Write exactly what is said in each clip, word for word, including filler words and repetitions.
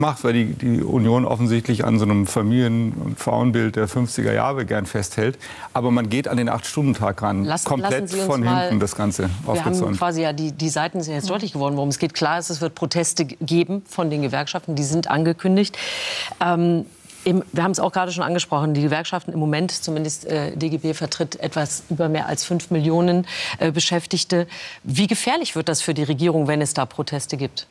macht, weil die, die Union offensichtlich an so einem Familien- und Frauenbild der fünfziger Jahre gern festhält. Aber man geht an den acht-Stunden-Tag ran. Lassen, komplett lassen Sie uns von mal, hinten das Ganze wir aufgezäumt. haben quasi ja, die, die Seiten sind jetzt deutlich geworden, worum es geht. Klar ist, es wird Proteste geben von den Gewerkschaften, die sind angekündigt. Ähm, Im, wir haben es auch gerade schon angesprochen, die Gewerkschaften im Moment, zumindest äh, D G B vertritt etwas über mehr als fünf Millionen äh, Beschäftigte. Wie gefährlich wird das für die Regierung, wenn es da Proteste gibt?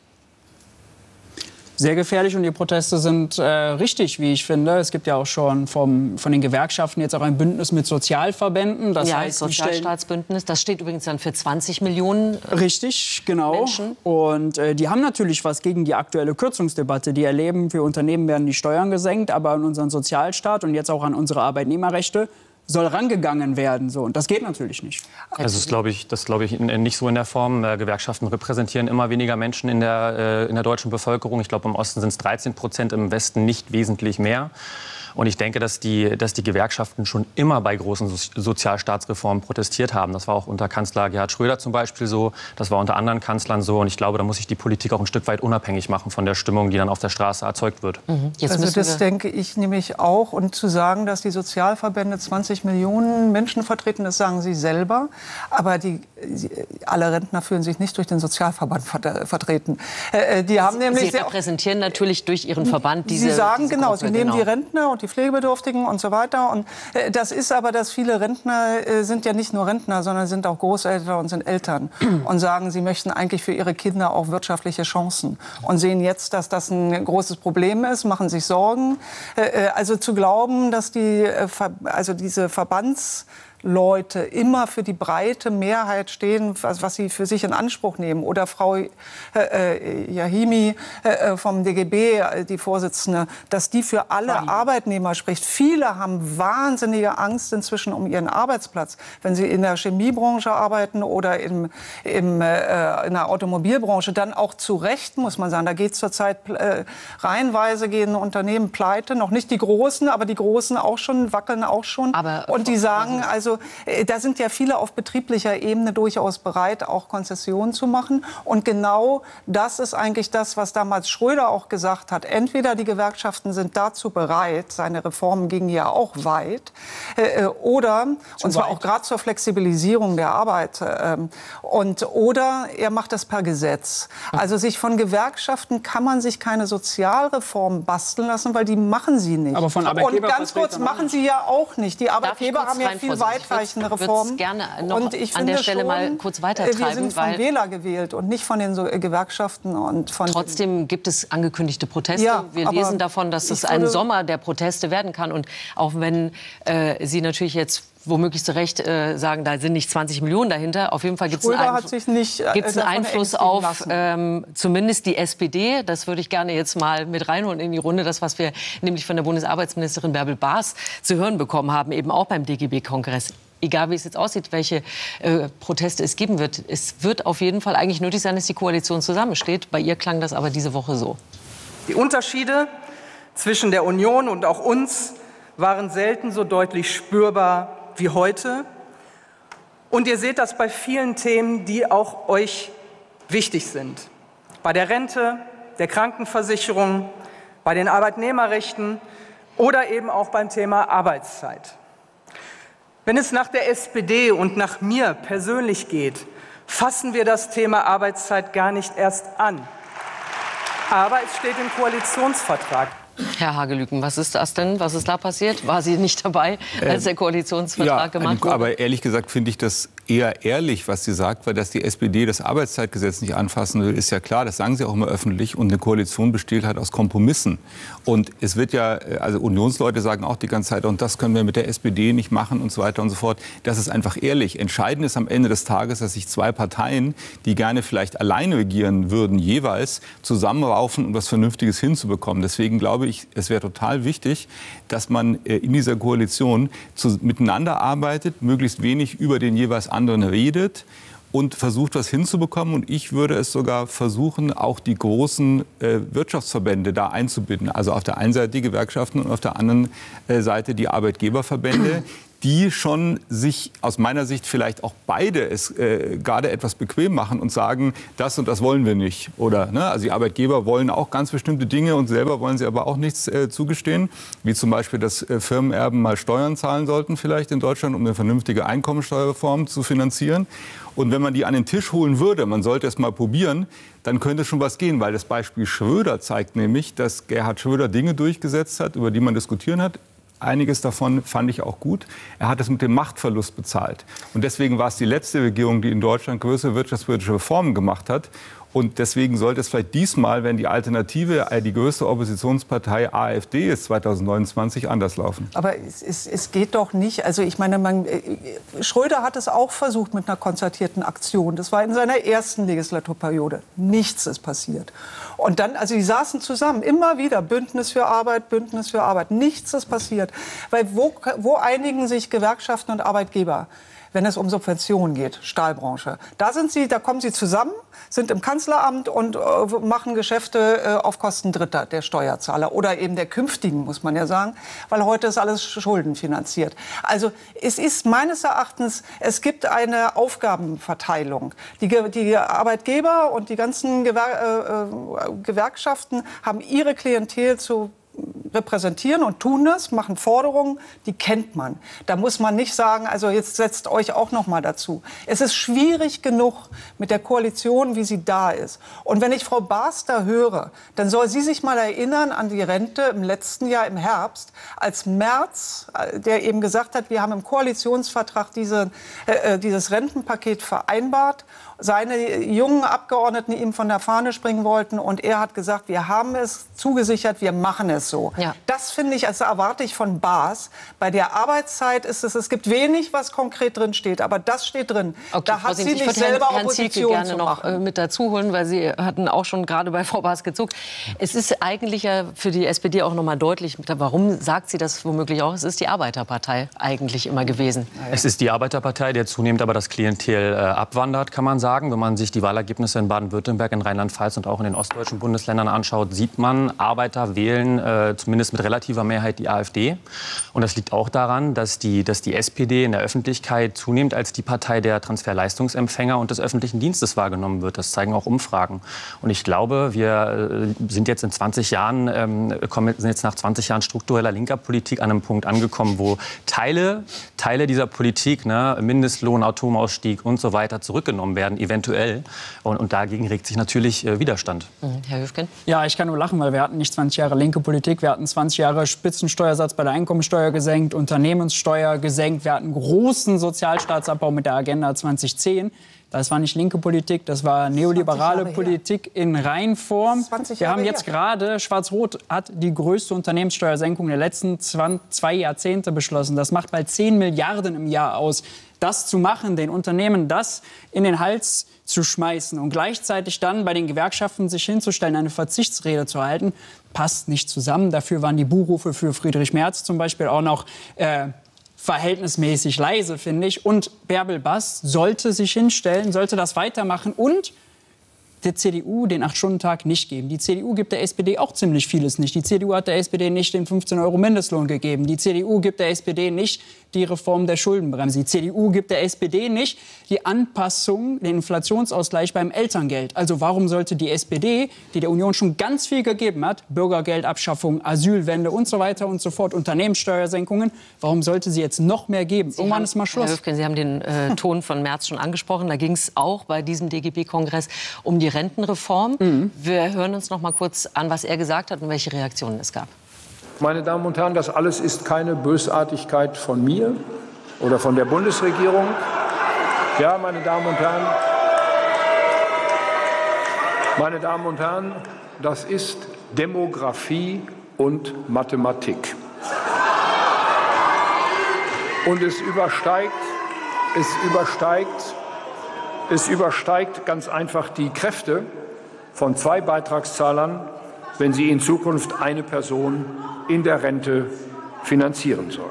Sehr gefährlich, und die Proteste sind äh, richtig, wie ich finde. Es gibt ja auch schon vom, von den Gewerkschaften jetzt auch ein Bündnis mit Sozialverbänden. Das ja, heißt, das Sozialstaatsbündnis, das steht übrigens dann für zwanzig Millionen äh, Richtig, genau. Menschen. Und äh, die haben natürlich was gegen die aktuelle Kürzungsdebatte. Die erleben, für Unternehmen werden die Steuern gesenkt, aber an unseren Sozialstaat und jetzt auch an unsere Arbeitnehmerrechte soll rangegangen werden. So. Und das geht natürlich nicht. Also das glaube ich, das glaube ich nicht so in der Form. Äh, Gewerkschaften repräsentieren immer weniger Menschen in der, äh, in der deutschen Bevölkerung. Ich glaube, im Osten sind es dreizehn Prozent, im Westen nicht wesentlich mehr. Und ich denke, dass die, dass die Gewerkschaften schon immer bei großen so Sozialstaatsreformen protestiert haben. Das war auch unter Kanzler Gerhard Schröder zum Beispiel so. Das war unter anderen Kanzlern so. Und ich glaube, da muss sich die Politik auch ein Stück weit unabhängig machen von der Stimmung, die dann auf der Straße erzeugt wird. Mhm. Jetzt also das wir denke ich nämlich auch. Und zu sagen, dass die Sozialverbände zwanzig Millionen Menschen vertreten, das sagen Sie selber. Aber die, alle Rentner fühlen sich nicht durch den Sozialverband vertreten. Äh, die haben Sie, nämlich Sie repräsentieren natürlich durch Ihren Verband diese Sie sagen diese genau, Gruppe, Sie nehmen genau. die Rentner und die Pflegebedürftigen und so weiter. Und äh, das ist aber, dass viele Rentner äh, sind ja nicht nur Rentner, sondern sind auch Großeltern und sind Eltern und sagen, sie möchten eigentlich für ihre Kinder auch wirtschaftliche Chancen und sehen jetzt, dass das ein großes Problem ist, machen sich Sorgen. Äh, also zu glauben, dass die, äh, also diese Verbands Leute immer für die breite Mehrheit stehen, was, was sie für sich in Anspruch nehmen. Oder Frau äh, äh, Yahimi äh, vom D G B, äh, die Vorsitzende, dass die für alle Nein. Arbeitnehmer spricht. Viele haben wahnsinnige Angst inzwischen um ihren Arbeitsplatz. Wenn sie in der Chemiebranche arbeiten oder im, im, äh, in der Automobilbranche, dann auch zu Recht, muss man sagen. Da geht zurzeit äh, reihenweise gehen Unternehmen pleite. Noch nicht die Großen, aber die Großen auch schon, wackeln auch schon. Aber und die sagen, also da sind ja viele auf betrieblicher Ebene durchaus bereit, auch Konzessionen zu machen. Und genau das ist eigentlich das, was damals Schröder auch gesagt hat. Entweder die Gewerkschaften sind dazu bereit, seine Reformen gingen ja auch weit, äh, oder, Zu und zwar weit. auch gerade zur Flexibilisierung der Arbeit, äh, und, oder er macht das per Gesetz. Also sich von Gewerkschaften kann man sich keine Sozialreform basteln lassen, weil die machen sie nicht. Aber von und ganz kurz, machen sie ja auch nicht. Die Arbeitgeber haben ja viel weiter weitreichende Reformen. gerne noch und ich an der finde Stelle schon, mal kurz weitertreiben. Wir sind vom Wähler gewählt und nicht von den so Gewerkschaften. Und von trotzdem gibt es angekündigte Proteste. Ja, wir lesen davon, dass es ein Sommer der Proteste werden kann. Und auch wenn äh, Sie natürlich jetzt womöglich zu Recht äh, sagen, da sind nicht zwanzig Millionen dahinter. Auf jeden Fall gibt es einen, Einfl äh, einen Einfluss auf ähm, zumindest die S P D. Das würde ich gerne jetzt mal mit reinholen in die Runde. Das, was wir nämlich von der Bundesarbeitsministerin Bärbel Baas zu hören bekommen haben, eben auch beim D G B-Kongress. Egal wie es jetzt aussieht, welche äh, Proteste es geben wird, es wird auf jeden Fall eigentlich nötig sein, dass die Koalition zusammensteht. Bei ihr klang das aber diese Woche so. Die Unterschiede zwischen der Union und auch uns waren selten so deutlich spürbar wie heute. Und ihr seht das bei vielen Themen, die auch euch wichtig sind. Bei der Rente, der Krankenversicherung, bei den Arbeitnehmerrechten oder eben auch beim Thema Arbeitszeit. Wenn es nach der S P D und nach mir persönlich geht, fassen wir das Thema Arbeitszeit gar nicht erst an. Aber es steht im Koalitionsvertrag. Herr Hagelüken, was ist das denn? Was ist da passiert? War Sie nicht dabei, als der Koalitionsvertrag ja, gemacht wurde? Aber ehrlich gesagt finde ich das eher ehrlich, was sie sagt, weil dass die S P D das Arbeitszeitgesetz nicht anfassen will, ist ja klar. Das sagen sie auch immer öffentlich. Und eine Koalition besteht halt aus Kompromissen. Und es wird ja, also Unionsleute sagen auch die ganze Zeit, und das können wir mit der S P D nicht machen und so weiter und so fort. Das ist einfach ehrlich. Entscheidend ist am Ende des Tages, dass sich zwei Parteien, die gerne vielleicht alleine regieren würden, jeweils zusammenraufen, um was Vernünftiges hinzubekommen. Deswegen glaube ich, es wäre total wichtig, dass man in dieser Koalition zu, miteinander arbeitet, möglichst wenig über den jeweils anderen redet und versucht, was hinzubekommen. Und ich würde es sogar versuchen, auch die großen äh, Wirtschaftsverbände da einzubinden. Also auf der einen Seite die Gewerkschaften und auf der anderen äh, Seite die Arbeitgeberverbände, die schon sich aus meiner Sicht vielleicht auch beide es äh, gerade etwas bequem machen und sagen, das und das wollen wir nicht. Oder, ne, also die Arbeitgeber wollen auch ganz bestimmte Dinge und selber wollen sie aber auch nichts äh, zugestehen, wie zum Beispiel, dass äh, Firmenerben mal Steuern zahlen sollten vielleicht in Deutschland, um eine vernünftige Einkommensteuerreform zu finanzieren. Und wenn man die an den Tisch holen würde, man sollte es mal probieren, dann könnte schon was gehen, weil das Beispiel Schröder zeigt nämlich, dass Gerhard Schröder Dinge durchgesetzt hat, über die man diskutieren hat. Einiges davon fand ich auch gut. Er hat es mit dem Machtverlust bezahlt. Und deswegen war es die letzte Regierung, die in Deutschland größere wirtschaftspolitische Reformen gemacht hat. Und deswegen sollte es vielleicht diesmal, wenn die Alternative, die größte Oppositionspartei AfD ist, zweitausendneunundzwanzig anders laufen. Aber es, es, es geht doch nicht. Also ich meine, man, Schröder hat es auch versucht mit einer konzertierten Aktion. Das war in seiner ersten Legislaturperiode. Nichts ist passiert. Und dann, also die saßen zusammen, immer wieder, Bündnis für Arbeit, Bündnis für Arbeit. Nichts ist passiert. Weil wo, wo einigen sich Gewerkschaften und Arbeitgeber, wenn es um Subventionen geht, Stahlbranche? Da sind sie, da kommen sie zusammen, sind im Kanzleramt und äh, machen Geschäfte äh, auf Kosten Dritter, der Steuerzahler oder eben der künftigen, muss man ja sagen, weil heute ist alles schuldenfinanziert. Also es ist meines Erachtens, es gibt eine Aufgabenverteilung. Die, die Arbeitgeber und die ganzen Gewer äh, Gewerkschaften haben ihre Klientel zu repräsentieren und tun das, machen Forderungen, die kennt man. Da muss man nicht sagen, also jetzt setzt euch auch noch mal dazu. Es ist schwierig genug mit der Koalition, wie sie da ist. Und wenn ich Frau Baas da höre, dann soll sie sich mal erinnern an die Rente im letzten Jahr im Herbst, als Merz, der eben gesagt hat, wir haben im Koalitionsvertrag diese, äh, dieses Rentenpaket vereinbart, seine jungen Abgeordneten ihm von der Fahne springen wollten und er hat gesagt, wir haben es zugesichert, wir machen es so. Ja. Das finde ich, also erwarte ich von Baas. Bei der Arbeitszeit ist es, es gibt wenig, was konkret drin steht, aber das steht drin. Okay, da hat sie nicht selber Herrn, Opposition Herrn Zielke gerne noch mit dazu holen, weil Sie hatten auch schon gerade bei Frau Baas gezuckt. Es ist eigentlich ja für die S P D auch noch mal deutlich, warum sagt sie das womöglich auch? Es ist die Arbeiterpartei eigentlich immer gewesen. Es ist die Arbeiterpartei, der zunehmend aber das Klientel äh, abwandert, kann man sagen. Wenn man sich die Wahlergebnisse in Baden-Württemberg, in Rheinland-Pfalz und auch in den ostdeutschen Bundesländern anschaut, sieht man, Arbeiter wählen äh, zumindest mit relativer Mehrheit die AfD. Und das liegt auch daran, dass die, dass die S P D in der Öffentlichkeit zunehmend als die Partei der Transferleistungsempfänger und des öffentlichen Dienstes wahrgenommen wird. Das zeigen auch Umfragen. Und ich glaube, wir äh, sind jetzt in zwanzig Jahren, ähm, kommen, sind jetzt nach zwanzig Jahren struktureller linker Politik an einem Punkt angekommen, wo Teile, Teile dieser Politik, ne, Mindestlohn, Atomausstieg und so weiter zurückgenommen werden, eventuell. Und, und dagegen regt sich natürlich äh, Widerstand. Mhm. Herr Höfgen? Ja, ich kann nur lachen, weil wir hatten nicht zwanzig Jahre linke Politik. Wir hatten zwanzig Jahre Spitzensteuersatz bei der Einkommensteuer gesenkt, Unternehmenssteuer gesenkt. Wir hatten großen Sozialstaatsabbau mit der Agenda zwanzig zehn. Das war nicht linke Politik, das war neoliberale Politik in Reinform. Wir haben jetzt gerade, Schwarz-Rot hat die größte Unternehmenssteuersenkung der letzten zwei Jahrzehnte beschlossen. Das macht bald zehn Milliarden im Jahr aus. Das zu machen, den Unternehmen das in den Hals zu schmeißen und gleichzeitig dann bei den Gewerkschaften sich hinzustellen, eine Verzichtsrede zu halten, passt nicht zusammen. Dafür waren die Buhrufe für Friedrich Merz zum Beispiel auch noch äh, verhältnismäßig leise, finde ich. Und Bärbel Baas sollte sich hinstellen, sollte das weitermachen und der C D U den acht-Stunden-Tag nicht geben. Die C D U gibt der S P D auch ziemlich vieles nicht. Die C D U hat der S P D nicht den fünfzehn Euro Mindestlohn gegeben. Die C D U gibt der S P D nicht die Reform der Schuldenbremse. Die C D U gibt der S P D nicht die Anpassung, den Inflationsausgleich beim Elterngeld. Also warum sollte die S P D, die der Union schon ganz viel gegeben hat, Bürgergeldabschaffung, Asylwende und so weiter und so fort, Unternehmenssteuersenkungen, warum sollte sie jetzt noch mehr geben? Sie Irgendwann haben, ist mal Schluss. Herr Höfgen, Sie haben den äh, Ton von Merz schon angesprochen. Da ging es auch bei diesem D G B-Kongress um die Rentenreform. Mhm. Wir hören uns noch mal kurz an, was er gesagt hat und welche Reaktionen es gab. Meine Damen und Herren, das alles ist keine Bösartigkeit von mir oder von der Bundesregierung. Ja, meine Damen und Herren, meine Damen und Herren, das ist Demografie und Mathematik. Und es übersteigt, es übersteigt, es übersteigt ganz einfach die Kräfte von zwei Beitragszahlern, wenn sie in Zukunft eine Person in der Rente finanzieren sollen.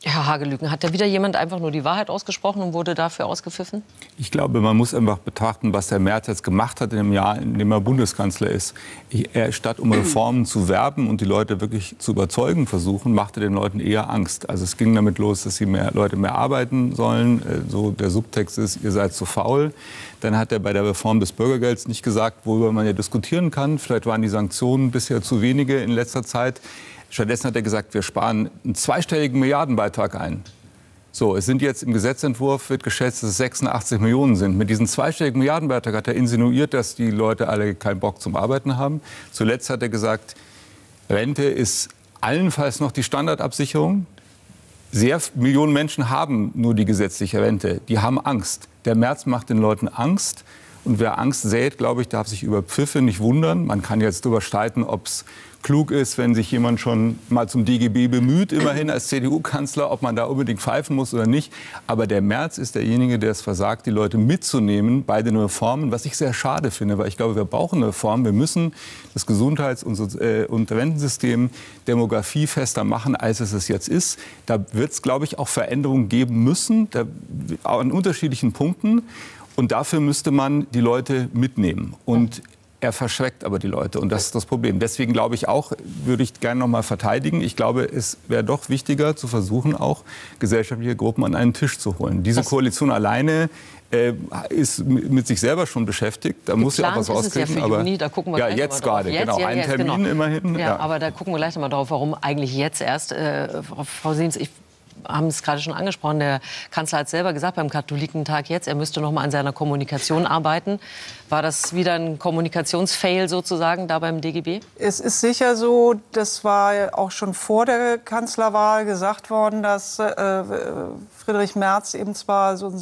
Herr Hagelüken, hat da wieder jemand einfach nur die Wahrheit ausgesprochen und wurde dafür ausgepfiffen? Ich glaube, man muss einfach betrachten, was der Merz jetzt gemacht hat in dem Jahr, in dem er Bundeskanzler ist. Er, statt um Reformen zu werben und die Leute wirklich zu überzeugen versuchen, machte den Leuten eher Angst. Also es ging damit los, dass die mehr, Leute mehr arbeiten sollen. So der Subtext ist, ihr seid zu faul. Dann hat er bei der Reform des Bürgergelds nicht gesagt, worüber man ja diskutieren kann. Vielleicht waren die Sanktionen bisher zu wenige in letzter Zeit. Stattdessen hat er gesagt, wir sparen einen zweistelligen Milliardenbeitrag ein. So, es sind jetzt im Gesetzentwurf, wird geschätzt, dass es sechsundachtzig Millionen sind. Mit diesem zweistelligen Milliardenbeitrag hat er insinuiert, dass die Leute alle keinen Bock zum Arbeiten haben. Zuletzt hat er gesagt, Rente ist allenfalls noch die Standardabsicherung. Sehr Millionen Menschen haben nur die gesetzliche Rente. Die haben Angst. Der Merz macht den Leuten Angst. Und wer Angst sät, glaube ich, darf sich über Pfiffe nicht wundern. Man kann jetzt darüber streiten, ob es klug ist, wenn sich jemand schon mal zum D G B bemüht, immerhin als C D U-Kanzler, ob man da unbedingt pfeifen muss oder nicht. Aber der Merz ist derjenige, der es versagt, die Leute mitzunehmen bei den Reformen, was ich sehr schade finde, weil ich glaube, wir brauchen eine Reform. Wir müssen das Gesundheits- und, äh, und Rentensystem demografiefester machen, als es es jetzt ist. Da wird es, glaube ich, auch Veränderungen geben müssen, da, an unterschiedlichen Punkten. Und dafür müsste man die Leute mitnehmen. Und er verschreckt aber die Leute. Und das ist das Problem. Deswegen glaube ich auch, würde ich gerne noch mal verteidigen. Ich glaube, es wäre doch wichtiger zu versuchen, auch gesellschaftliche Gruppen an einen Tisch zu holen. Diese Was? Koalition alleine äh, ist mit sich selber schon beschäftigt. Da muss ja auch was rauskriegen. Ja, für Juni, da gucken wir ja, gleich jetzt mal drauf. gerade, jetzt, genau. Ja, Ein jetzt, Termin genau. immerhin. Ja, ja, aber da gucken wir gleich noch mal drauf, warum eigentlich jetzt erst. Äh, Frau Siens, ich haben es gerade schon angesprochen, der Kanzler hat selber gesagt beim Katholikentag jetzt, er müsste noch mal an seiner Kommunikation arbeiten. War das wieder ein Kommunikationsfail sozusagen da beim D G B? Es ist sicher so, das war auch schon vor der Kanzlerwahl gesagt worden, dass äh, Friedrich Merz eben zwar so ein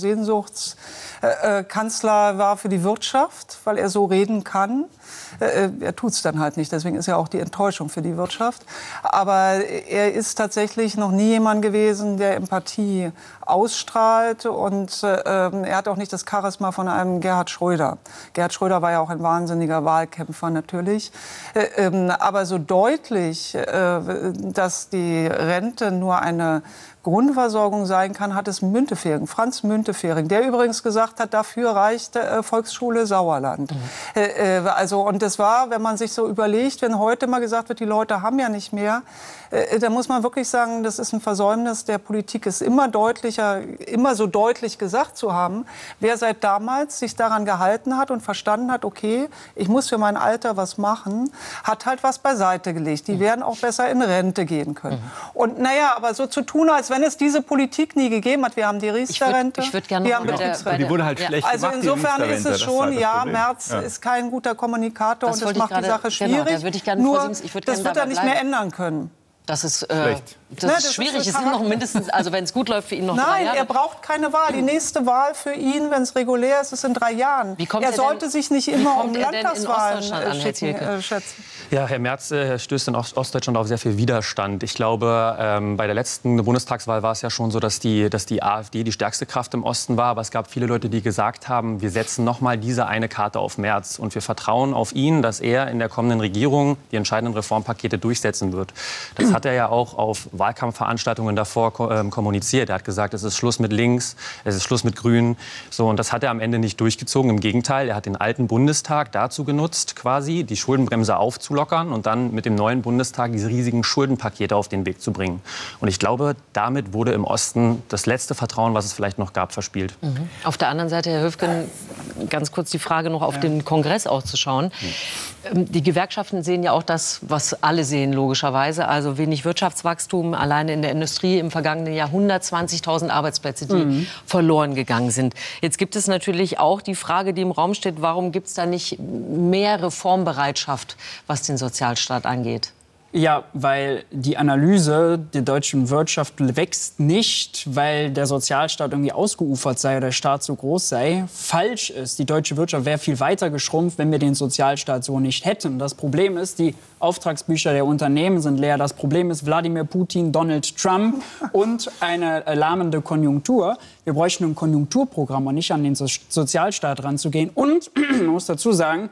Sehnsuchtskanzler äh, war für die Wirtschaft, weil er so reden kann. Äh, er tut es dann halt nicht, deswegen ist ja auch die Enttäuschung für die Wirtschaft. Aber er ist tatsächlich noch nie jemand gewesen, der Empathie ausstrahlt. Und äh, er hat auch nicht das Charisma von einem Gerhard Schröder. Gerhard Schröder war ja auch ein wahnsinniger Wahlkämpfer natürlich. Äh, ähm, aber so deutlich, äh, dass die Rente nur eine Grundversorgung sein kann, hat es Müntefering, Franz Müntefering, der übrigens gesagt hat, dafür reicht äh, Volksschule Sauerland. Mhm. Äh, äh, also, und das war, wenn man sich so überlegt, wenn heute mal gesagt wird, die Leute haben ja nicht mehr, äh, da muss man wirklich sagen, das ist ein Versäumnis der Politik, es immer deutlicher, immer so deutlich gesagt zu haben, wer seit damals sich daran gehalten hat und verstanden hat, okay, ich muss für mein Alter was machen, hat halt was beiseite gelegt. Die mhm. werden auch besser in Rente gehen können. Mhm. Und naja, aber so zu tun, als wenn es diese Politik nie gegeben hat. Wir haben die Riester-Rente, ich würd, ich würd wir haben Betriebsrente. Die wurde halt schlecht Also gemacht, insofern ist es schon, halt ja, Merz ja. ist kein guter Kommunikator das und das macht grade, die Sache schwierig. Genau, da ich gerne Nur, Sims, ich das wird er nicht mehr ändern können. Das ist, äh, das Na, ist das schwierig. ist es sind noch mindestens, also wenn es gut läuft für ihn noch Nein, drei Jahre. er braucht keine Wahl. Die nächste Wahl für ihn, wenn es regulär ist, ist in drei Jahren. Wie kommt er er sollte denn, sich nicht immer um Landtagswahlen an, schicken, äh, schätzen. Ja, Herr Merz äh, stößt in Ostdeutschland auf sehr viel Widerstand. Ich glaube, ähm, bei der letzten Bundestagswahl war es ja schon so, dass die, dass die AfD die stärkste Kraft im Osten war. Aber es gab viele Leute, die gesagt haben, wir setzen noch mal diese eine Karte auf Merz. Und wir vertrauen auf ihn, dass er in der kommenden Regierung die entscheidenden Reformpakete durchsetzen wird. Das hat er ja auch auf Wahlkampfveranstaltungen davor äh, kommuniziert. Er hat gesagt, es ist Schluss mit links, es ist Schluss mit Grün. So, und das hat er am Ende nicht durchgezogen. Im Gegenteil, er hat den alten Bundestag dazu genutzt, quasi die Schuldenbremse aufzulockern und dann mit dem neuen Bundestag diese riesigen Schuldenpakete auf den Weg zu bringen. Und ich glaube, damit wurde im Osten das letzte Vertrauen, was es vielleicht noch gab, verspielt. Mhm. Auf der anderen Seite, Herr Höfgen, ganz kurz die Frage noch auf ja. den Kongress auch zu schauen. Mhm. Die Gewerkschaften sehen ja auch das, was alle sehen, logischerweise. Also wenig Wirtschaftswachstum, alleine in der Industrie im vergangenen Jahr hundertzwanzigtausend Arbeitsplätze, die mhm. verloren gegangen sind. Jetzt gibt es natürlich auch die Frage, die im Raum steht, warum gibt es da nicht mehr Reformbereitschaft, was den Sozialstaat angeht? Ja, weil die Analyse der deutschen Wirtschaft wächst nicht, weil der Sozialstaat irgendwie ausgeufert sei oder der Staat so groß sei, falsch ist. Die deutsche Wirtschaft wäre viel weiter geschrumpft, wenn wir den Sozialstaat so nicht hätten. Das Problem ist, die Auftragsbücher der Unternehmen sind leer. Das Problem ist Wladimir Putin, Donald Trump und eine lahmende Konjunktur. Wir bräuchten ein Konjunkturprogramm und nicht an den so- Sozialstaat ranzugehen. Und, man muss dazu sagen,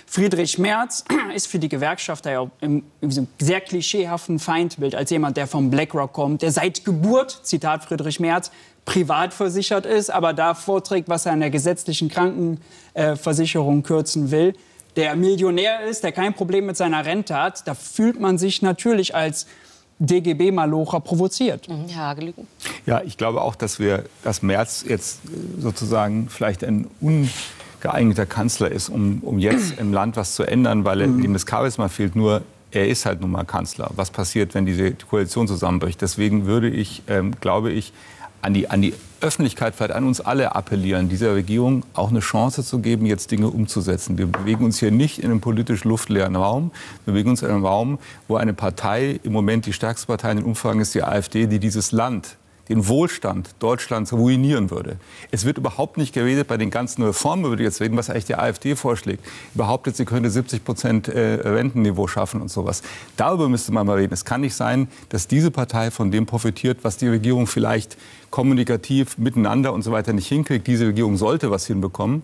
Friedrich Merz ist für die Gewerkschafter ja im, in diesem sehr klischeehaften Feindbild als jemand, der vom BlackRock kommt, der seit Geburt, Zitat Friedrich Merz, privat versichert ist, aber da vorträgt, was er an der gesetzlichen Krankenversicherung kürzen will, der Millionär ist, der kein Problem mit seiner Rente hat, da fühlt man sich natürlich als D G B-Malocher provoziert. Mhm, Herr Hagelüken. Ja, ich glaube auch, dass wir, dass Merz jetzt sozusagen vielleicht ein ungeeigneter Kanzler ist, um, um jetzt im Land was zu ändern, weil er, mhm. ihm das Charisma fehlt. Nur er ist halt nun mal Kanzler. Was passiert, wenn diese Koalition zusammenbricht? Deswegen würde ich, ähm, glaube ich, an die, an die Öffentlichkeit, vielleicht an uns alle appellieren, dieser Regierung auch eine Chance zu geben, jetzt Dinge umzusetzen. Wir bewegen uns hier nicht in einem politisch luftleeren Raum. Wir bewegen uns in einem Raum, wo eine Partei, im Moment die stärkste Partei in den Umfragen ist die AfD, die dieses Land, den Wohlstand Deutschlands ruinieren würde. Es wird überhaupt nicht geredet bei den ganzen Reformen, über die jetzt reden, was eigentlich die AfD vorschlägt. Behauptet, sie könnte siebzig Prozent Rentenniveau schaffen und sowas. Darüber müsste man mal reden. Es kann nicht sein, dass diese Partei von dem profitiert, was die Regierung vielleicht kommunikativ miteinander und so weiter nicht hinkriegt. Diese Regierung sollte was hinbekommen.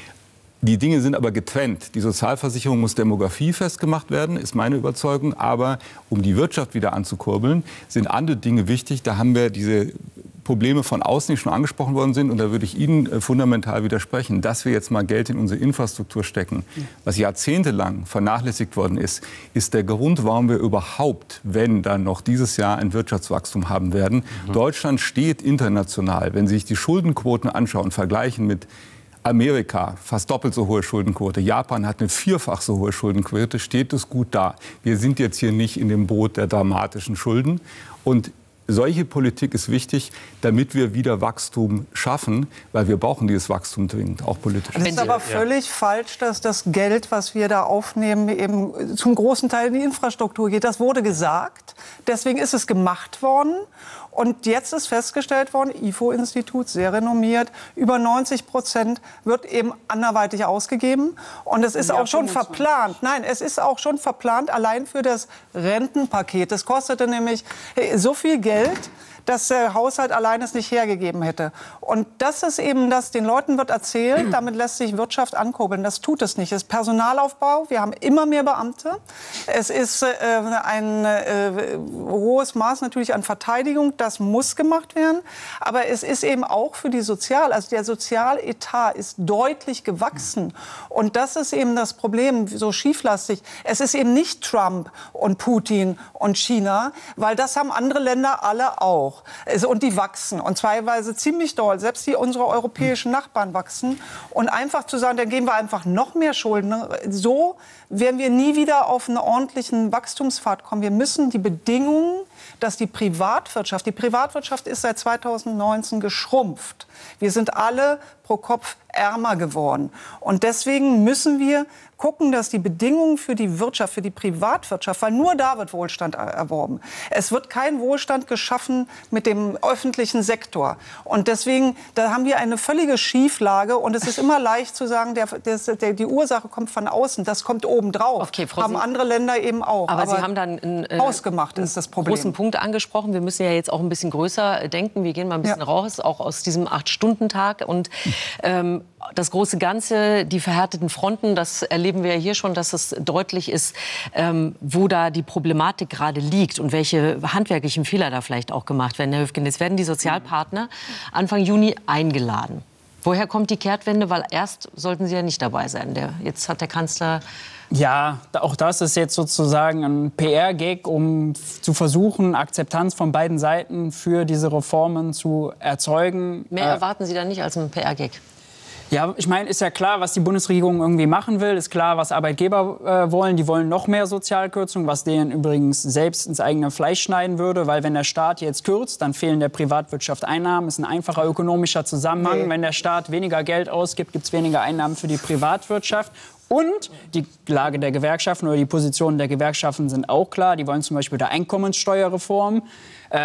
Die Dinge sind aber getrennt. Die Sozialversicherung muss demografiefest gemacht werden, ist meine Überzeugung. Aber um die Wirtschaft wieder anzukurbeln, sind andere Dinge wichtig. Da haben wir diese Probleme von außen, die schon angesprochen worden sind. Und da würde ich Ihnen fundamental widersprechen, dass wir jetzt mal Geld in unsere Infrastruktur stecken, was jahrzehntelang vernachlässigt worden ist, ist der Grund, warum wir überhaupt, wenn dann noch dieses Jahr ein Wirtschaftswachstum haben werden. Mhm. Deutschland steht international, wenn Sie sich die Schuldenquoten anschauen, vergleichen mit Amerika, fast doppelt so hohe Schuldenquote. Japan hat eine vierfach so hohe Schuldenquote, steht es gut da. Wir sind jetzt hier nicht in dem Boot der dramatischen Schulden. Und solche Politik ist wichtig, damit wir wieder Wachstum schaffen, weil wir brauchen dieses Wachstum dringend, auch politisch. Es ist aber völlig ja. falsch, dass das Geld, was wir da aufnehmen, eben zum großen Teil in die Infrastruktur geht. Das wurde gesagt, deswegen ist es gemacht worden. Und jetzt ist festgestellt worden, I F O-Institut, sehr renommiert, über neunzig Prozent wird eben anderweitig ausgegeben. Und es ist auch schon verplant. Nein, es ist auch schon verplant, allein für das Rentenpaket. Das kostete nämlich so viel Geld, dass der Haushalt allein es nicht hergegeben hätte. Und das ist eben das, den Leuten wird erzählt, damit lässt sich Wirtschaft ankurbeln. Das tut es nicht. Es ist Personalaufbau, wir haben immer mehr Beamte. Es ist äh, ein äh, hohes Maß natürlich an Verteidigung, das muss gemacht werden. Aber es ist eben auch für die Sozial, also der Sozialetat ist deutlich gewachsen. Und das ist eben das Problem, so schieflastig. Es ist eben nicht Trump und Putin und China, weil das haben andere Länder alle auch. Und die wachsen. Und teilweise ziemlich doll. Selbst die unsere europäischen Nachbarn wachsen. Und einfach zu sagen, dann geben wir einfach noch mehr Schulden. So werden wir nie wieder auf einen ordentlichen Wachstumspfad kommen. Wir müssen die Bedingungen, dass die Privatwirtschaft, die Privatwirtschaft ist seit zweitausendneunzehn geschrumpft. Wir sind alle pro Kopf ärmer geworden. Und deswegen müssen wir gucken, dass die Bedingungen für die Wirtschaft, für die Privatwirtschaft, weil nur da wird Wohlstand erworben. Es wird kein Wohlstand geschaffen mit dem öffentlichen Sektor. Und deswegen, da haben wir eine völlige Schieflage. Und es ist immer leicht zu sagen, der, der, der, die Ursache kommt von außen. Das kommt obendrauf. Okay, Frau haben Sie andere Länder eben auch. Aber, Aber Sie haben dann einen, äh, ausgemacht ist das Problem. großen Punkt angesprochen. Wir müssen ja jetzt auch ein bisschen größer denken. Wir gehen mal ein bisschen ja. raus, auch aus diesem acht-Stunden-Tag. Und ähm, das große Ganze, die verhärteten Fronten, das erleben wir ja hier schon, dass es deutlich ist, ähm, wo da die Problematik gerade liegt und welche handwerklichen Fehler da vielleicht auch gemacht werden. Herr Höfgen, jetzt werden die Sozialpartner Anfang Juni eingeladen. Woher kommt die Kehrtwende? Weil erst sollten sie ja nicht dabei sein. Der, jetzt hat der Kanzler... Ja, auch das ist jetzt sozusagen ein P R-Gag, um zu versuchen, Akzeptanz von beiden Seiten für diese Reformen zu erzeugen. Mehr erwarten Sie da nicht als ein P R-Gag? Ja, ich meine, ist ja klar, was die Bundesregierung irgendwie machen will. Ist klar, was Arbeitgeber äh, wollen. Die wollen noch mehr Sozialkürzungen, was denen übrigens selbst ins eigene Fleisch schneiden würde. Weil wenn der Staat jetzt kürzt, dann fehlen der Privatwirtschaft Einnahmen. Ist ein einfacher ökonomischer Zusammenhang. Nee. Wenn der Staat weniger Geld ausgibt, gibt es weniger Einnahmen für die Privatwirtschaft. Und die Lage der Gewerkschaften oder die Positionen der Gewerkschaften sind auch klar. Die wollen zum Beispiel der Einkommenssteuerreform. Äh,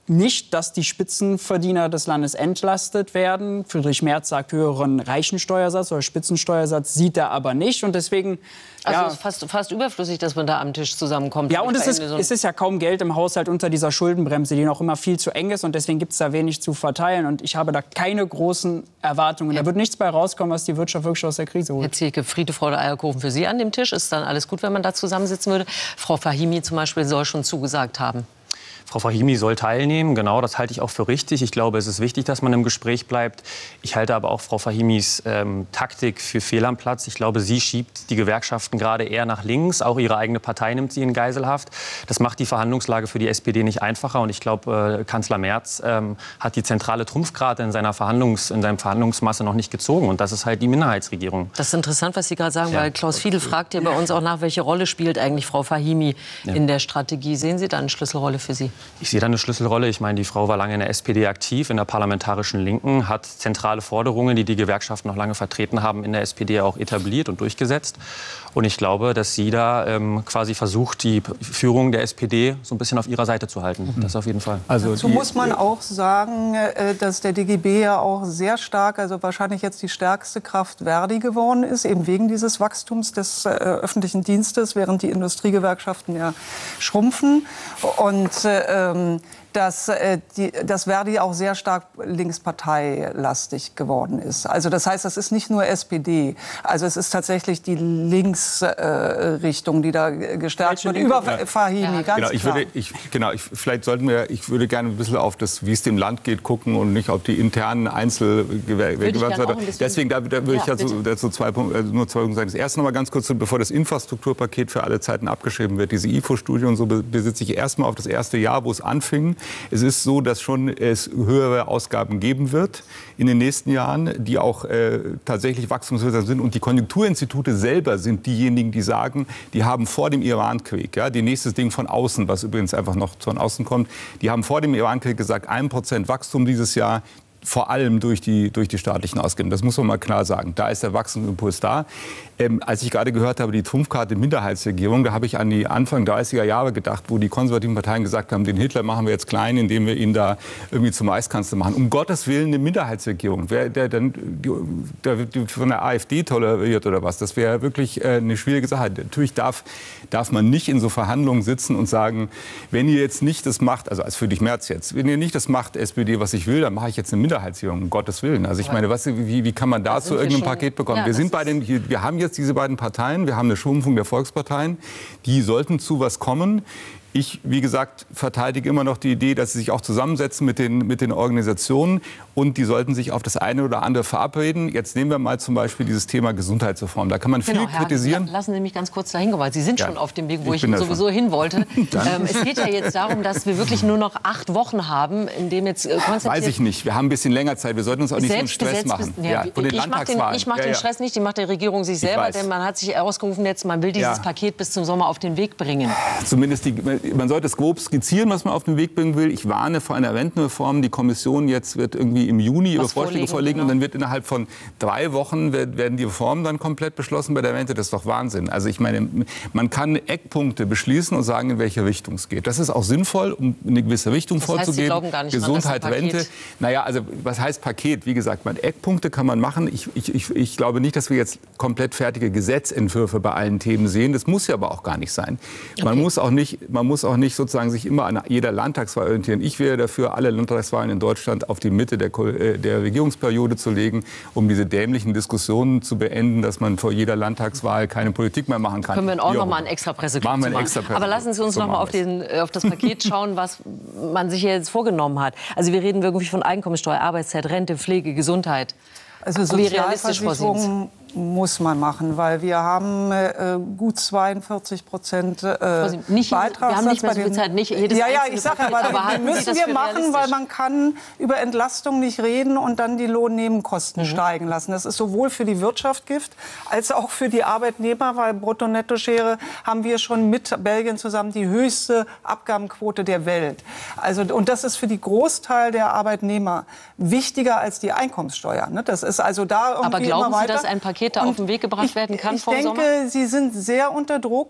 nicht, dass die Spitzenverdiener des Landes entlastet werden. Friedrich Merz sagt höheren Reichensteuersatz oder Spitzensteuersatz, sieht er aber nicht. Und deswegen, also ja, es ist fast, fast überflüssig, dass man da am Tisch zusammenkommt. Ja, und es ist, es ist ja kaum Geld im Haushalt unter dieser Schuldenbremse, die noch immer viel zu eng ist. Und deswegen gibt es da wenig zu verteilen. Und ich habe da keine großen Erwartungen. Da wird nichts bei rauskommen, was die Wirtschaft wirklich aus der Krise holt. Herr Zielke, Friede, Freude, Eierkuchen für Sie an dem Tisch. Ist dann alles gut, wenn man da zusammensitzen würde? Frau Fahimi zum Beispiel soll schon zugesagt haben. Frau Fahimi soll teilnehmen, genau, das halte ich auch für richtig. Ich glaube, es ist wichtig, dass man im Gespräch bleibt. Ich halte aber auch Frau Fahimis ähm, Taktik für fehl am Platz. Ich glaube, sie schiebt die Gewerkschaften gerade eher nach links. Auch ihre eigene Partei nimmt sie in Geiselhaft. Das macht die Verhandlungslage für die S P D nicht einfacher. Und ich glaube, äh, Kanzler Merz ähm, hat die zentrale Trumpfkarte in seiner Verhandlungs-, in seinem Verhandlungsmasse noch nicht gezogen. Und das ist halt die Minderheitsregierung. Das ist interessant, was Sie gerade sagen, Ja. weil Klaus Fiedel fragt ja bei uns auch nach, welche Rolle spielt eigentlich Frau Fahimi Ja. in der Strategie. Sehen Sie da eine Schlüsselrolle für Sie? Ich sehe da eine Schlüsselrolle. Ich meine, die Frau war lange in der S P D aktiv, in der parlamentarischen Linken, hat zentrale Forderungen, die die Gewerkschaften noch lange vertreten haben, in der S P D auch etabliert und durchgesetzt. Und ich glaube, dass sie da ähm, quasi versucht, die Führung der S P D so ein bisschen auf ihrer Seite zu halten. Das auf jeden Fall. Also dazu muss man auch sagen, dass der D G B ja auch sehr stark, also wahrscheinlich jetzt die stärkste Kraft Verdi geworden ist, eben wegen dieses Wachstums des äh, öffentlichen Dienstes, während die Industriegewerkschaften ja schrumpfen. Und äh, dass, äh, die, dass Verdi auch sehr stark linksparteilastig geworden ist. Also das heißt, das ist nicht nur S P D. Also es ist tatsächlich die Linksrichtung, äh, die da gestärkt wird. Über ja. Fahimi, ja. ganz genau, ich klar. würde, ich, genau, ich, vielleicht sollten wir, ich würde gerne ein bisschen auf das, wie es dem Land geht, gucken und nicht auf die internen Einzelgewerkschaften. Deswegen da, da würde ja, ich dazu, dazu zwei Punkte, also nur zwei Punkte sagen. Das erste noch mal ganz kurz, bevor das Infrastrukturpaket für alle Zeiten abgeschrieben wird. Diese I F O-Studie und so besitze ich erstmal auf das erste Jahr, wo es anfing. Es ist so, dass schon es höhere Ausgaben geben wird in den nächsten Jahren, die auch äh, tatsächlich wachstumswirksam sind. Und die Konjunkturinstitute selber sind diejenigen, die sagen, die haben vor dem Irankrieg, ja, die nächstes Ding von außen, was übrigens einfach noch von außen kommt, die haben vor dem Irankrieg gesagt, ein Prozent Wachstum dieses Jahr. Vor allem durch die, durch die staatlichen Ausgaben. Das muss man mal klar sagen. Da ist der Wachstumsimpuls da. Ähm, als ich gerade gehört habe, die Trumpfkarte Minderheitsregierung, da habe ich an die Anfang dreißiger Jahre gedacht, wo die konservativen Parteien gesagt haben, den Hitler machen wir jetzt klein, indem wir ihn da irgendwie zum Reichskanzler machen. Um Gottes Willen eine Minderheitsregierung. Wer der dann der, der von der AfD toleriert oder was? Das wäre wirklich äh, eine schwierige Sache. Natürlich darf, darf man nicht in so Verhandlungen sitzen und sagen, wenn ihr jetzt nicht das macht, also als Friedrich Merz jetzt, wenn ihr nicht das macht, S P D, was ich will, dann mache ich jetzt eine Minderheitsregierung, um Gottes Willen. Also ich meine, was, wie, wie kann man da zu irgendeinem Paket bekommen? Ja, wir sind bei den, wir haben jetzt diese beiden Parteien, wir haben eine Schrumpfung der Volksparteien, die sollten zu was kommen. Ich, wie gesagt, verteidige immer noch die Idee, dass sie sich auch zusammensetzen mit den, mit den Organisationen und die sollten sich auf das eine oder andere verabreden. Jetzt nehmen wir mal zum Beispiel dieses Thema Gesundheitsreform. Da kann man viel genau, Herr, kritisieren. Lassen Sie mich ganz kurz dahin kommen, weil Sie sind ja schon auf dem Weg, wo ich, ich sowieso schon. hin wollte. ähm, es geht ja jetzt darum, dass wir wirklich nur noch acht Wochen haben, in dem jetzt äh, konzentriert... Weiß ich nicht. Wir haben ein bisschen länger Zeit. Wir sollten uns auch nicht so einen Stress machen. Bis, ja, ja, von den ich mache den, ich mach ja, den ja. Stress nicht, die macht die Regierung sich selber, denn man hat sich ausgerufen, jetzt, man will dieses ja. Paket bis zum Sommer auf den Weg bringen. Zumindest die, man sollte es grob skizzieren, was man auf den Weg bringen will. Ich warne vor einer Rentenreform. Die Kommission jetzt wird irgendwie im Juni ihre Vorschläge vorlegen genau. und dann wird innerhalb von drei Wochen werden die Reformen dann komplett beschlossen bei der Rente. Das ist doch Wahnsinn. Also ich meine, man kann Eckpunkte beschließen und sagen, in welche Richtung es geht. Das ist auch sinnvoll, um eine gewisse Richtung das heißt, vorzugeben. Sie glauben gar nicht Gesundheit, dran, Rente. Naja, also was heißt Paket? Wie gesagt, man, Eckpunkte kann man machen. Ich, ich, ich, ich glaube nicht, dass wir jetzt komplett fertige Gesetzentwürfe bei allen Themen sehen. Das muss ja aber auch gar nicht sein. Okay. Man muss auch nicht, man muss auch nicht sozusagen sich immer an jeder Landtagswahl orientieren. Ich wäre dafür, alle Landtagswahlen in Deutschland auf die Mitte der, der Regierungsperiode zu legen, um diese dämlichen Diskussionen zu beenden, dass man vor jeder Landtagswahl keine Politik mehr machen kann. Können wir auch noch mal einen extra Presseclub machen? Einen extra Presse Aber lassen Sie uns so noch mal auf, den, auf das Paket schauen, was man sich jetzt vorgenommen hat. Also wir reden wirklich von Einkommensteuer, Arbeitszeit, Rente, Pflege, Gesundheit. Also Sozialversicherung muss man machen, weil wir haben äh, gut zweiundvierzig Prozent äh, nicht, Beitragssatz. Wir haben nicht mehr so viel Zeit, nicht jedes Ja, ja, ich sage aber, aber müssen wir machen, weil man kann über Entlastung nicht reden und dann die Lohnnebenkosten mhm. steigen lassen. Das ist sowohl für die Wirtschaft Gift als auch für die Arbeitnehmer, weil Brutto-Netto-Schere haben wir schon mit Belgien zusammen die höchste Abgabenquote der Welt. Also, und das ist für die Großteil der Arbeitnehmer wichtiger als die Einkommenssteuer. Ne? Das ist also da irgendwie aber glauben immer weiter. Sie, dass ein Paket da auf den Weg gebracht werden kann ich vor dem Sommer? Ich denke, Sie sind sehr unter Druck.